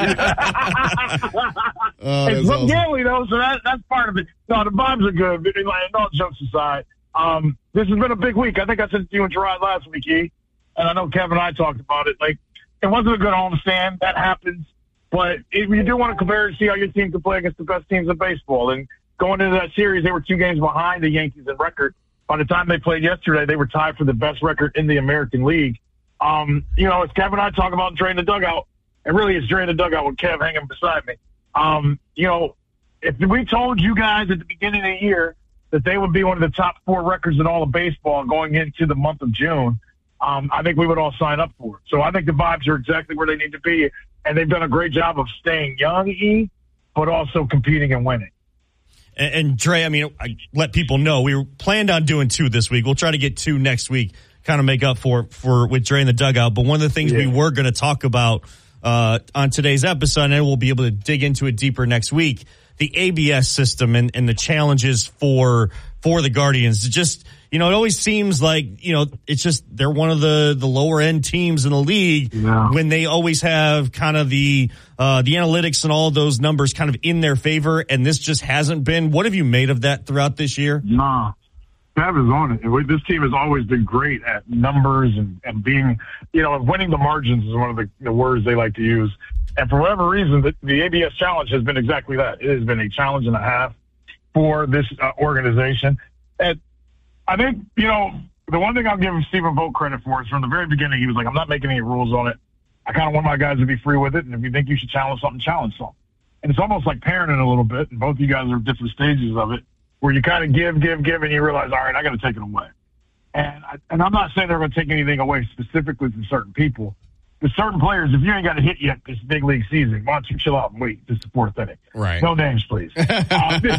oh, It's awesome. Gaily, though, so that, that's part of it. No, the vibes are good. But, like, all jokes aside. Um, this has been a big week. I think I said it to you and Gerard last week, E. And I know Kevin and I talked about it. Like, it wasn't a good homestand. That happens. But if you do want to compare and see how your team can play against the best teams in baseball. And going into that series, they were two games behind the Yankees in record. By the time they played yesterday, they were tied for the best record in the American League. Um, you know, as Kevin and I talk about Dre in the dugout, and really it's Dre in the dugout with Kev hanging beside me. Um, you know, if we told you guys at the beginning of the year that they would be one of the top four records in all of baseball going into the month of June, um, I think we would all sign up for it. So I think the vibes are exactly where they need to be, and they've done a great job of staying young, E, but also competing and winning. And, and Dre, I mean, I let people know we were planned on doing two this week. We'll try to get two next week, kind of make up for for with Dre in the dugout. But one of the things yeah. we were going to talk about uh, on today's episode, and we'll be able to dig into it deeper next week, the A B S system and, and the challenges for for the Guardians. It just, you know, it always seems like, you know, it's just they're one of the, the lower end teams in the league yeah. when they always have kind of the uh, the analytics and all those numbers kind of in their favor, and this just hasn't been. What have you made of that throughout this year? Nah. Kev is on it. This team has always been great at numbers and, and being, you know, winning the margins is one of the, the words they like to use. And for whatever reason, the, the A B S challenge has been exactly that. It has been a challenge and a half for this uh, organization. And I think, you know, the one thing I'll give Stephen Vogt credit for is from the very beginning, he was like, I'm not making any rules on it. I kind of want my guys to be free with it. And if you think you should challenge something, challenge something. And it's almost like parenting a little bit. And both of you guys are at different stages of it, where you kind of give, give, give, and you realize, all right, I got to take it away. And, I, and I'm not saying they're going to take anything away specifically from certain people. With certain players, if you ain't got a hit yet this big league season, why don't you chill out and wait this fourth inning? Right. No names, please. um, like,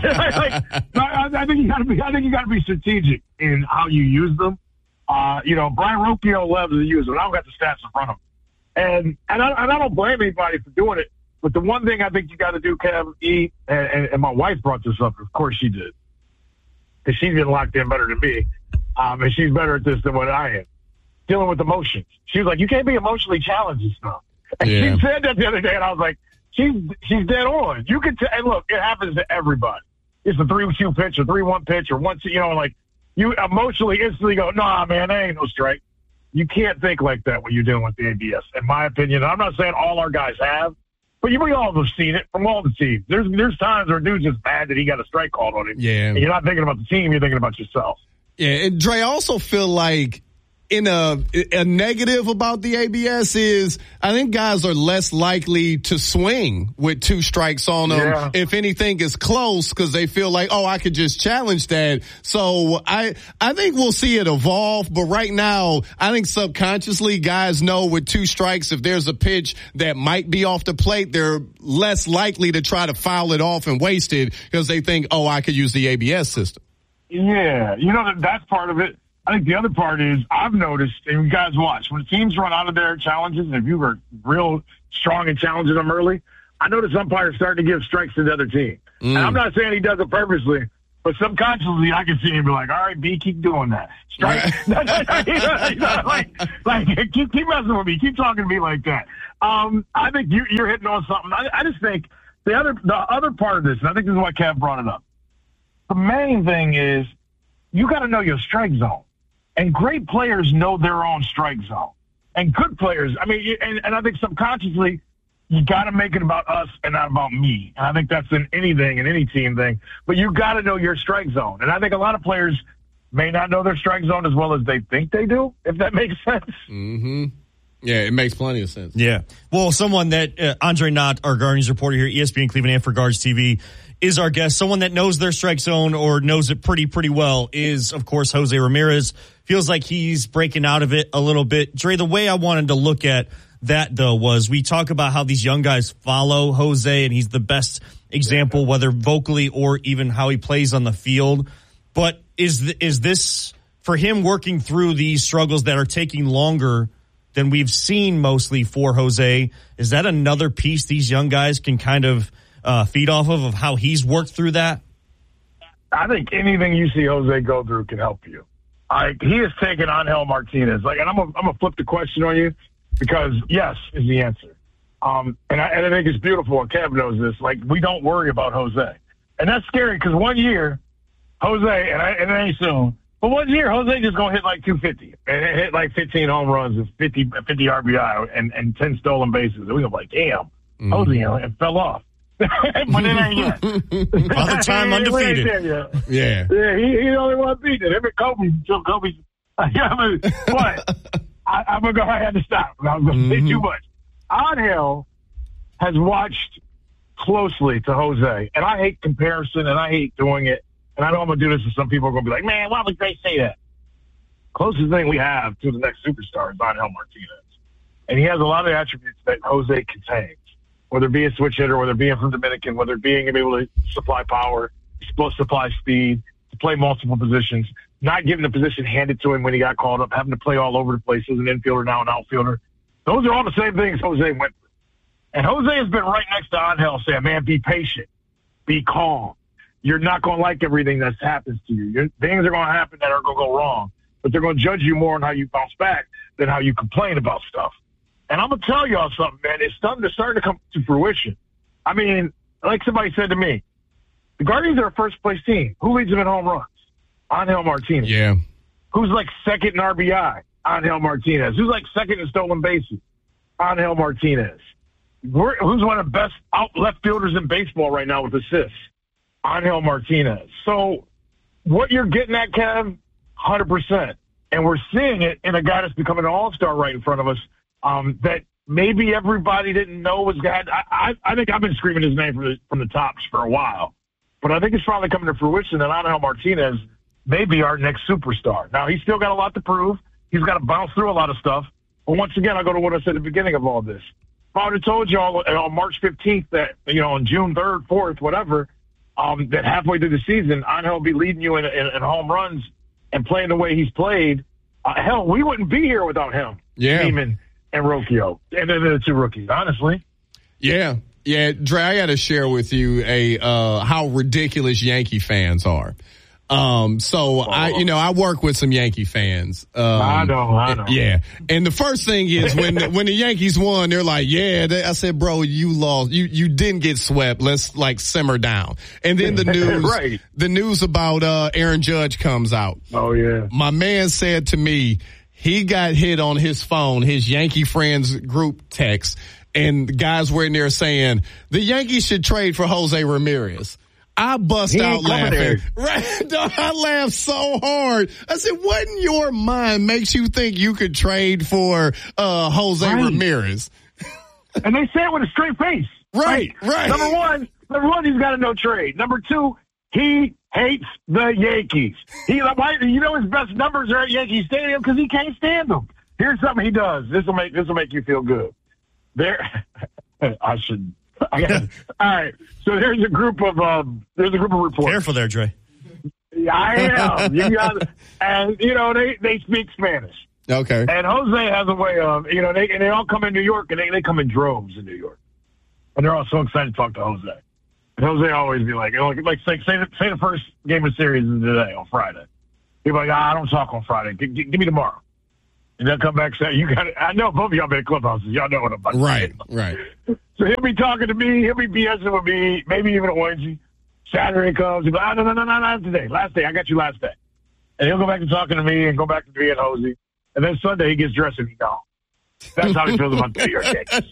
I, I think you got to be. I think you got to be strategic in how you use them. Uh, you know, Brian Ropio loves to use them. I don't got the stats in front of him, and and I, and I don't blame anybody for doing it. But the one thing I think you got to do, Kev, E, and, and, and my wife brought this up. Of course, she did, because she's been locked in better than me, um, and she's better at this than what I am. Dealing with emotions. She was like, you can't be emotionally challenged and stuff. And yeah. she said that the other day, and I was like, she's she's dead on. You can, t- and look, it happens to everybody. It's a three two pitch, or three one pitch, or one, you know, like, you emotionally instantly go, nah, man, that ain't no strike. You can't think like that when you're dealing with the A B S, in my opinion. And I'm not saying all our guys have, but you we all have seen it from all the teams. There's there's times where a dude's just mad that he got a strike called on him. Yeah. And you're not thinking about the team, you're thinking about yourself. Yeah, and Dre, I also feel like in a, a negative about the A B S is I think guys are less likely to swing with two strikes on them Yeah. if anything is close because they feel like, oh, I could just challenge that. So I, I think we'll see it evolve. But right now, I think subconsciously guys know with two strikes, if there's a pitch that might be off the plate, they're less likely to try to foul it off and waste it because they think, oh, I could use the A B S system. Yeah, you know, that that's part of it. I think the other part is I've noticed, and you guys watch, when teams run out of their challenges, and if you were real strong in challenging them early, I notice umpires starting to give strikes to the other team. Mm. And I'm not saying he does it purposely, but subconsciously I can see him be like, all right, B, keep doing that. Strike. you know, like, like keep, keep messing with me. Keep talking to me like that. Um, I think you, you're hitting on something. I, I just think the other, the other part of this, and I think this is why Kev brought it up, the main thing is you got to know your strike zone. And great players know their own strike zone. And good players, I mean, and, and I think subconsciously, you got to make it about us and not about me. And I think that's in anything, in any team thing. But you got to know your strike zone. And I think a lot of players may not know their strike zone as well as they think they do, if that makes sense. Mm-hmm. Yeah, it makes plenty of sense. Yeah. Well, someone that, uh, Andre Knott, our Guardians reporter here, E S P N Cleveland and for Guards T V, is our guest. Someone that knows their strike zone or knows it pretty, pretty well is, of course, Jose Ramirez. Feels like he's breaking out of it a little bit. Dre, the way I wanted to look at that, though, was we talk about how these young guys follow Jose, and he's the best example, whether vocally or even how he plays on the field. But is th- is this, for him working through these struggles that are taking longer than we've seen mostly for Jose, is that another piece these young guys can kind of uh, feed off of, of how he's worked through that? I think anything you see Jose go through can help you. I, he has taken Angel Martinez. Like, and I'm gonna I'm gonna flip the question on you because yes is the answer. Um, and I, and I think it's beautiful. And Kev knows this. Like, we don't worry about Jose, and that's scary because one year, Jose and I, and it ain't soon, but one year Jose just gonna hit like two fifty and hit like fifteen home runs and fifty, fifty R B I and, and ten stolen bases. And we go like, damn, mm-hmm. Jose, you know, and fell off. But it ain't yet. Father time undefeated. Yeah. Yeah, he, he the only one beat it. Him and Kobe, until Kobe. Yeah, I mean, but I, I'm going to go ahead and stop. I'm going to mm-hmm. say too much. Angel has watched closely to Jose, and I hate comparison, and I hate doing it. And I know I'm going to do this, and some people are going to be like, man, why would they say that? Closest thing we have to the next superstar is Angel Martinez. And he has a lot of attributes that Jose contains. Whether it be a switch hitter, whether it being from Dominican, whether it being able to supply power, supply speed, to play multiple positions, not getting the position handed to him when he got called up, having to play all over the place as an infielder, now an outfielder. Those are all the same things Jose went through. And Jose has been right next to Angel saying, man, be patient, be calm. You're not going to like everything that happens to you. You're, things are going to happen that are going to go wrong, but they're going to judge you more on how you bounce back than how you complain about stuff. And I'm going to tell y'all something, man. It's starting to, starting to come to fruition. I mean, like somebody said to me, the Guardians are a first-place team. Who leads them in home runs? Angel Martinez. Yeah. Who's like second in R B I? Angel Martinez. Who's like second in stolen bases? Angel Martinez. We're, who's one of the best out left fielders in baseball right now with assists? Angel Martinez. So what you're getting at, Kev, one hundred percent. And we're seeing it in a guy that's becoming an all-star right in front of us. Um, that maybe everybody didn't know was God. I, I, I think I've been screaming his name from the, from the tops for a while, but I think it's finally coming to fruition that Angel Martinez may be our next superstar. Now, he's still got a lot to prove. He's got to bounce through a lot of stuff. But once again, I go to what I said at the beginning of all this. If I would have told you all on March fifteenth that, you know, on June third, fourth, whatever, um, that halfway through the season, Angel will be leading you in, in, in home runs and playing the way he's played, uh, hell, we wouldn't be here without him. Yeah. Demon and Rocchio, and then the two rookies, honestly. Yeah. Yeah, Dre, I got to share with you a uh, how ridiculous Yankee fans are. Um, so oh. I, you know, I work with some Yankee fans. Um, I know, I know. Yeah. And the first thing is when, the, when the Yankees won, they're like, yeah, they, I said, bro, you lost. You, you didn't get swept. Let's like simmer down. And then the news, right. the news about, uh, Aaron Judge comes out. Oh yeah. My man said to me, he got hit on his phone, his Yankee friends group text, and the guys were in there saying the Yankees should trade for Jose Ramirez. I bust He out ain't coming laughing. there. Right? I laughed so hard. I said, what in your mind makes you think you could trade for uh, Jose Right. Ramirez? And they say it with a straight face. Right, Like, right. Number one, number one, he's got a no trade. Number two, he hates the Yankees. He, like, you know, his best numbers are at Yankee Stadium because he can't stand them. Here's something he does. This will make this will make you feel good. There, I should. I gotta, all right. So there's a group of um, there's a group of reporters. Careful there, Dre. Yeah, I am. You got, and you know they they speak Spanish. Okay. And Jose has a way of, you know, they and they all come in New York, and they, they come in droves in New York. And they're all so excited to talk to Jose. And Jose always be like, you know, like, like say, say, the, say the first game of the series is today, on Friday. He'll be like, ah, I don't talk on Friday. G- g- give me tomorrow. And they'll come back and say, you got it. I know both of y'all been in clubhouses. Y'all know what I'm about to Right, say. right. So he'll be talking to me. He'll be BSing with me, maybe even a Wednesday. Saturday comes. He'll be like, oh, no, no, no, no, not today. Last day. I got you last day. And he'll go back to talking to me and go back to being Jose. And then Sunday he gets dressed and he's gone. That's how he feels about the New York Yankees.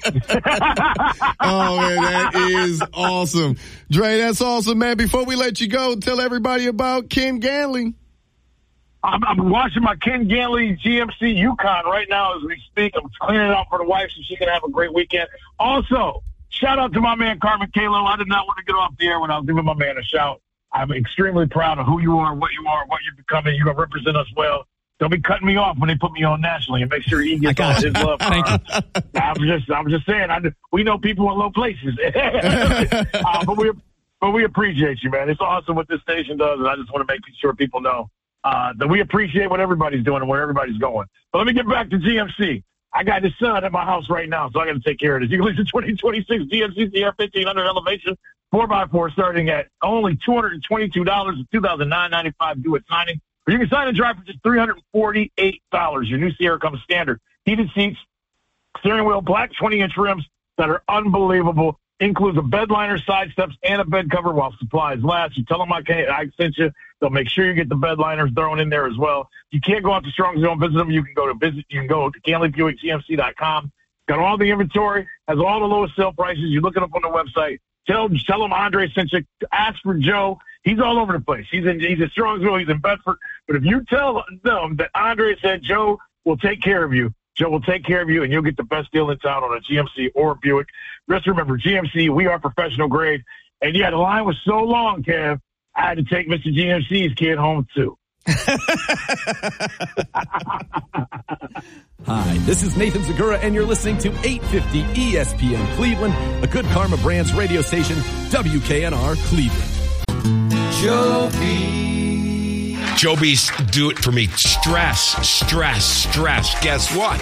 Oh, man, that is awesome. Dre, that's awesome, man. Before we let you go, tell everybody about Ken Ganley. I'm, I'm watching my Ken Ganley G M C Yukon right now as we speak. I'm cleaning it out for the wife so she can have a great weekend. Also, shout out to my man Carmen Kalo. I did not want to get off the air without giving my man a shout. I'm extremely proud of who you are, what you are, what you're becoming. You're going to represent us well. Don't be cutting me off when they put me on nationally, and make sure he gets all his love. Thank you. I'm just, I'm just saying. I, we know people in low places, uh, but we, but we appreciate you, man. It's awesome what this station does, and I just want to make sure people know uh, that we appreciate what everybody's doing and where everybody's going. But let me get back to G M C. I got his son at my house right now, so I got to take care of this. You can lease a twenty twenty-six G M C Sierra fifteen hundred elevation four by four starting at only two hundred twenty-two dollars with two thousand nine hundred ninety-five due at signing. Or you can sign and drive for just three hundred forty-eight dollars. Your new Sierra comes standard. Heated seats, steering wheel, black twenty-inch rims that are unbelievable. Includes a bed liner, side steps, and a bed cover while supplies last. You tell them I, can't, I sent you. They'll make sure you get the bed liners thrown in there as well. You can't go out to Strong Zone, visit them. You can go to visit. You can go to Ganley Buick G M C dot com. Got all the inventory, has all the lowest sale prices. You look it up on the website. Tell, tell them Andre sent you. Ask for Joe. He's all over the place. He's in he's in Strongsville. He's in Bedford. But if you tell them that Andre said Joe will take care of you, Joe will take care of you, and you'll get the best deal in town on a G M C or a Buick. Just remember, G M C, we are professional grade. And yeah, the line was so long, Kev, I had to take Mister G M C's kid home too. Hi, this is Nathan Zagura, and you're listening to eight fifty E S P N Cleveland, a Good Karma Brands radio station, W K N R Cleveland. Joby. Joby's do it for me. Stress, stress, stress. Guess what?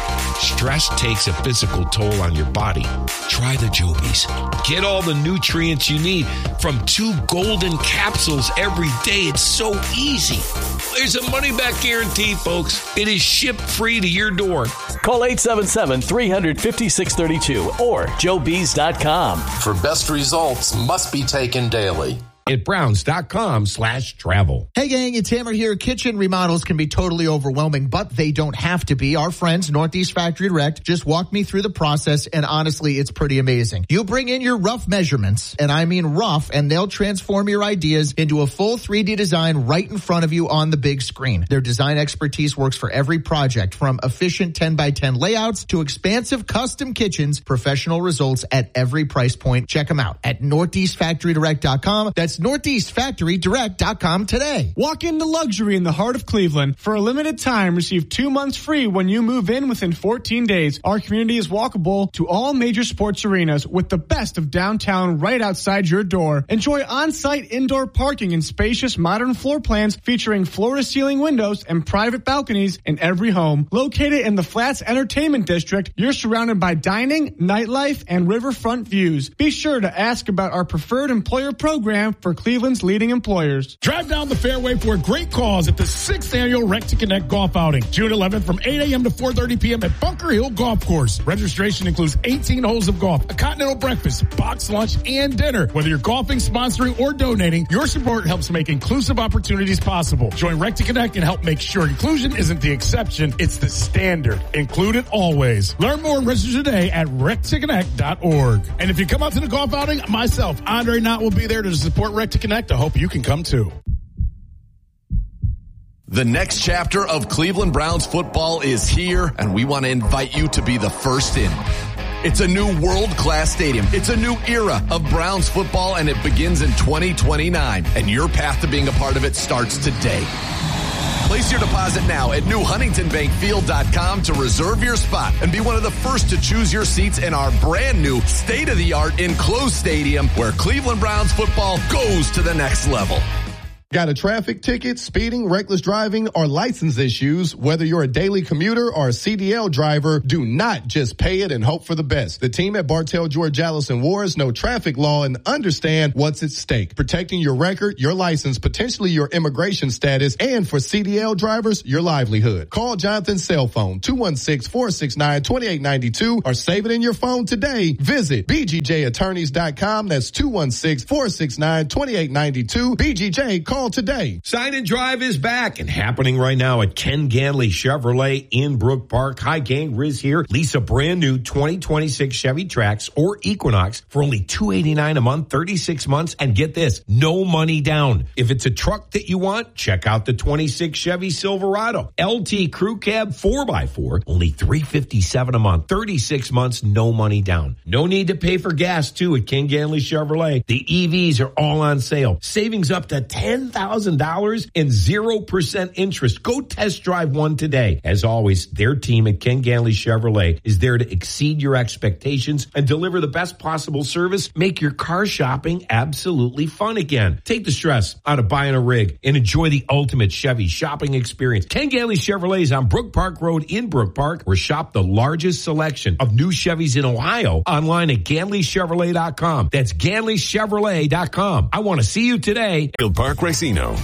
Stress takes a physical toll on your body. Try the Jobies. Get all the nutrients you need from two golden capsules every day. It's so easy. There's a money-back guarantee, folks. It is shipped free to your door. Call eight seven seven, three five six three two or joe bees dot com. For best results, must be taken daily. At browns.com slash travel. Hey gang, it's Hammer here. Kitchen remodels can be totally overwhelming, but they don't have to be. Our friends, Northeast Factory Direct, just walked me through the process, and honestly, it's pretty amazing. You bring in your rough measurements, and I mean rough, and they'll transform your ideas into a full three D design right in front of you on the big screen. Their design expertise works for every project, from efficient ten by ten layouts to expansive custom kitchens, professional results at every price point. Check them out at northeast factory direct dot com. That's northeast factory direct dot com today. Walk into luxury in the heart of Cleveland. For a limited time, receive two months free when you move in within fourteen days. Our community is walkable to all major sports arenas with the best of downtown right outside your door. Enjoy on-site indoor parking and spacious modern floor plans featuring floor-to-ceiling windows and private balconies in every home. Located in the Flats Entertainment District, you're surrounded by dining, nightlife, and riverfront views. Be sure to ask about our preferred employer program for Cleveland's leading employers. Drive down the fairway for a great cause at the sixth annual Rec to Connect golf outing, June eleventh from eight a.m. to four thirty p.m. at Bunker Hill Golf Course. Registration includes eighteen holes of golf, a continental breakfast, box lunch, and dinner. Whether you're golfing, sponsoring, or donating, your support helps make inclusive opportunities possible. Join Rec to Connect and help make sure inclusion isn't the exception, it's the standard. Include it always. Learn more and register today at rec to connect dot org. And if you come out to the golf outing, myself, Andre Knott, will be there to support at Rec to Connect. I hope you can come too. The next chapter of Cleveland Browns football is here, and we want to invite you to be the first in. It's a new world-class stadium. It's a new era of Browns football, and it begins in twenty twenty-nine. And your path to being a part of it starts today. Place your deposit now at new huntington bank field dot com to reserve your spot and be one of the first to choose your seats in our brand new state-of-the-art enclosed stadium where Cleveland Browns football goes to the next level. Got a traffic ticket, speeding, reckless driving, or license issues? Whether you're a daily commuter or a C D L driver, do not just pay it and hope for the best. The team at Bartell, George, Allison Wars know traffic law and understand what's at stake. Protecting your record, your license, potentially your immigration status, and for C D L drivers, your livelihood. Call Jonathan's cell phone, two one six, four six nine, two eight nine two, or save it in your phone today. Visit b g j attorneys dot com. That's two one six, four six nine, two eight nine two. B G J, call today. Sign and Drive is back and happening right now at Ken Ganley Chevrolet in Brook Park. Hi, gang. Riz here. Lease a brand new twenty twenty-six Chevy Trax or Equinox for only two hundred eighty-nine dollars a month, thirty-six months. And get this, no money down. If it's a truck that you want, check out the twenty-six Chevy Silverado. L T Crew Cab four by four, only three hundred fifty-seven dollars a month, thirty-six months, no money down. No need to pay for gas, too, at Ken Ganley Chevrolet. The E Vs are all on sale. Savings up to ten thousand dollars and zero percent interest. Go test drive one today. As always, their team at Ken Ganley Chevrolet is there to exceed your expectations and deliver the best possible service. Make your car shopping absolutely fun again. Take the stress out of buying a rig and enjoy the ultimate Chevy shopping experience. Ken Ganley Chevrolet is on Brook Park Road in Brook Park, or shop the largest selection of new Chevys in Ohio online at ganley chevrolet dot com. That's ganley chevrolet dot com. I want to see you today. Field Park Racino.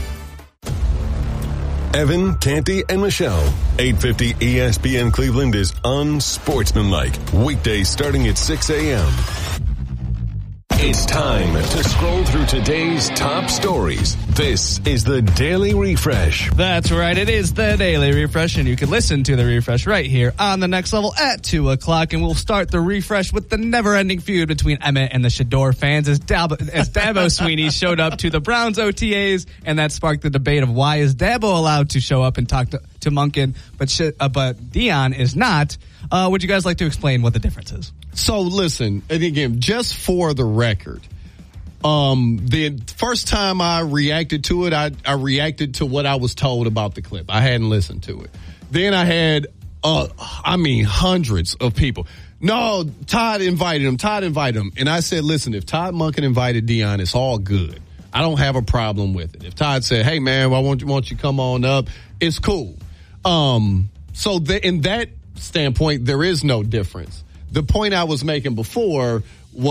Evan, Canty, and Michelle. eight fifty E S P N Cleveland is unsportsmanlike. Weekdays starting at six a.m. It's time to scroll through today's top stories. This is the Daily Refresh. That's right. It is the Daily Refresh, and you can listen to the Refresh right here on the Next Level at two o'clock. And we'll start the Refresh with the never-ending feud between Emmett and the Shador fans as, Dab- as Dabo Sweeney showed up to the Browns O T As, and that sparked the debate of why is Dabo allowed to show up and talk to, to Monken, but sh- uh, but Dion is not. Uh, would you guys like to explain what the difference is? So listen, and again, just for the record, um, the first time I reacted to it, I, I reacted to what I was told about the clip. I hadn't listened to it. Then I had, uh, I mean, hundreds of people. No, Todd invited him. Todd invited him. And I said, listen, if Todd Monken invited Dion, it's all good. I don't have a problem with it. If Todd said, hey, man, why won't you, won't you come on up? It's cool. Um, so the, in that standpoint, there is no difference. The point I was making before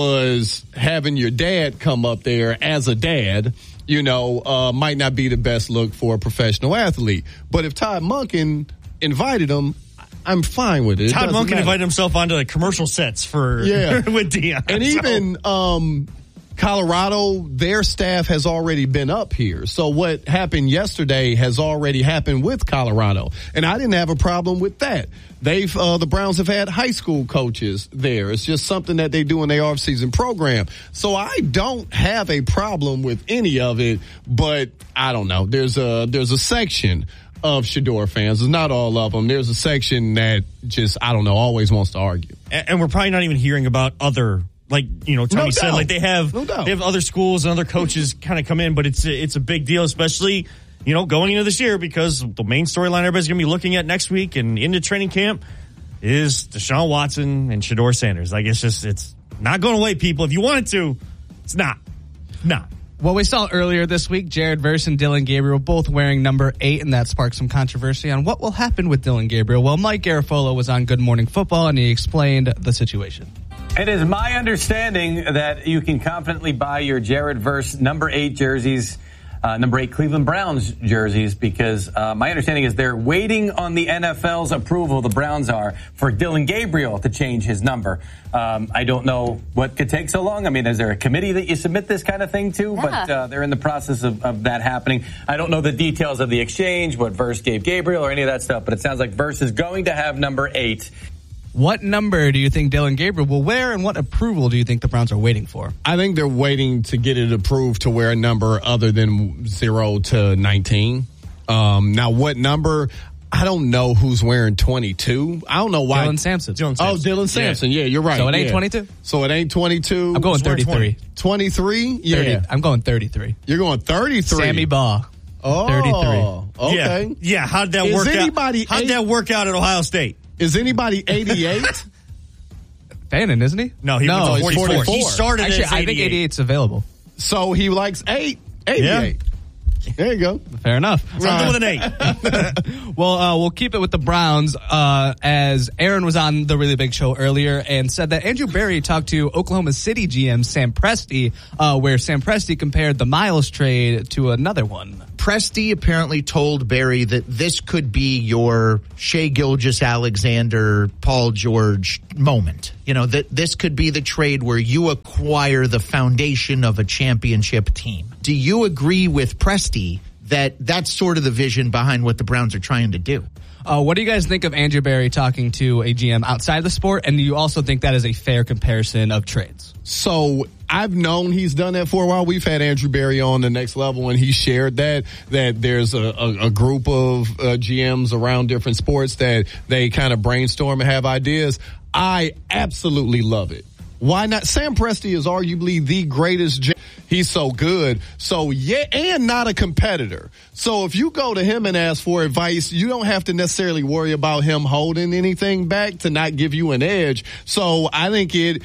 was having your dad come up there as a dad, you know, uh, might not be the best look for a professional athlete. But if Todd Monken invited him, I'm fine with it. Todd it Monken matter. invited himself onto the commercial sets for yeah. with Dion. And so. even um, Colorado, their staff has already been up here. So what happened yesterday has already happened with Colorado. And I didn't have a problem with that. They've, uh, the Browns have had high school coaches there. It's just something that they do in their off-season program. So I don't have a problem with any of it, but I don't know. There's a, there's a section of Shador fans. It's not all of them. There's a section that just, I don't know, always wants to argue. And, and we're probably not even hearing about other, like, you know, Tommy no said, doubt. like they have, no they have other schools and other coaches kind of come in, but it's a, it's a big deal, especially, you know, going into this year, because the main storyline everybody's going to be looking at next week and into training camp is Deshaun Watson and Shador Sanders. Like, it's just, it's not going away, people. If you want it to, it's not. No. Well, we saw earlier this week, Jared Verse and Dylan Gabriel both wearing number eight, and that sparked some controversy on what will happen with Dylan Gabriel. Well, Mike Garafolo was on Good Morning Football, and he explained the situation. It is my understanding that you can confidently buy your Jared Verse number eight jerseys, uh, number eight Cleveland Browns jerseys, because uh, my understanding is they're waiting on the N F L's approval, the Browns are, for Dylan Gabriel to change his number. Um, I don't know what could take so long. I mean, is there a committee that you submit this kind of thing to? Yeah. But uh, they're in the process of, of that happening. I don't know the details of the exchange, what Verse gave Gabriel or any of that stuff, but it sounds like Verse is going to have number eight. What number do you think Dillon Gabriel will wear, and what approval do you think the Browns are waiting for? I think they're waiting to get it approved to wear a number other than zero to nineteen. Um, now, what number? I don't know who's wearing twenty-two. I don't know why. Dylan Sampson. Dylan Sampson. Oh, Dylan Sampson. Yeah, yeah you're right. So it ain't yeah. twenty-two? So it ain't twenty-two. I'm going thirty-three. twenty-three? Yeah. thirty. I'm going thirty-three. You're going thirty-three. Sammy Baugh. Oh, thirty-three. Okay. Yeah, yeah. How'd that Is work anybody out? How'd eight- that work out at Ohio State? Is anybody eighty-eight? Fannin, isn't he? No, he no, went to forty-four. He started Actually, as I think eighty-eight's available. So he likes eight. eighty-eight. Yeah. There you go. Fair enough. Something with an eight. Well, uh, we'll keep it with the Browns, uh, as Aaron was on the Really Big Show earlier and said that Andrew Berry talked to Oklahoma City G M Sam Presti, uh, where Sam Presti compared the Miles trade to another one. Presti apparently told Barry that this could be your Shea Gilgeous-Alexander, Paul George moment. You know, that this could be the trade where you acquire the foundation of a championship team. Do you agree with Presti that that's sort of the vision behind what the Browns are trying to do? Uh, what do you guys think of Andrew Berry talking to a G M outside the sport? And do you also think that is a fair comparison of trades? So I've known he's done that for a while. We've had Andrew Berry on The Next Level, and he shared that, that there's a, a, a group of uh, G Ms around different sports that they kind of brainstorm and have ideas. I absolutely love it. Why not? Sam Presti is arguably the greatest G M. He's so good. So, yeah, and not a competitor. So if you go to him and ask for advice, you don't have to necessarily worry about him holding anything back to not give you an edge. So I think it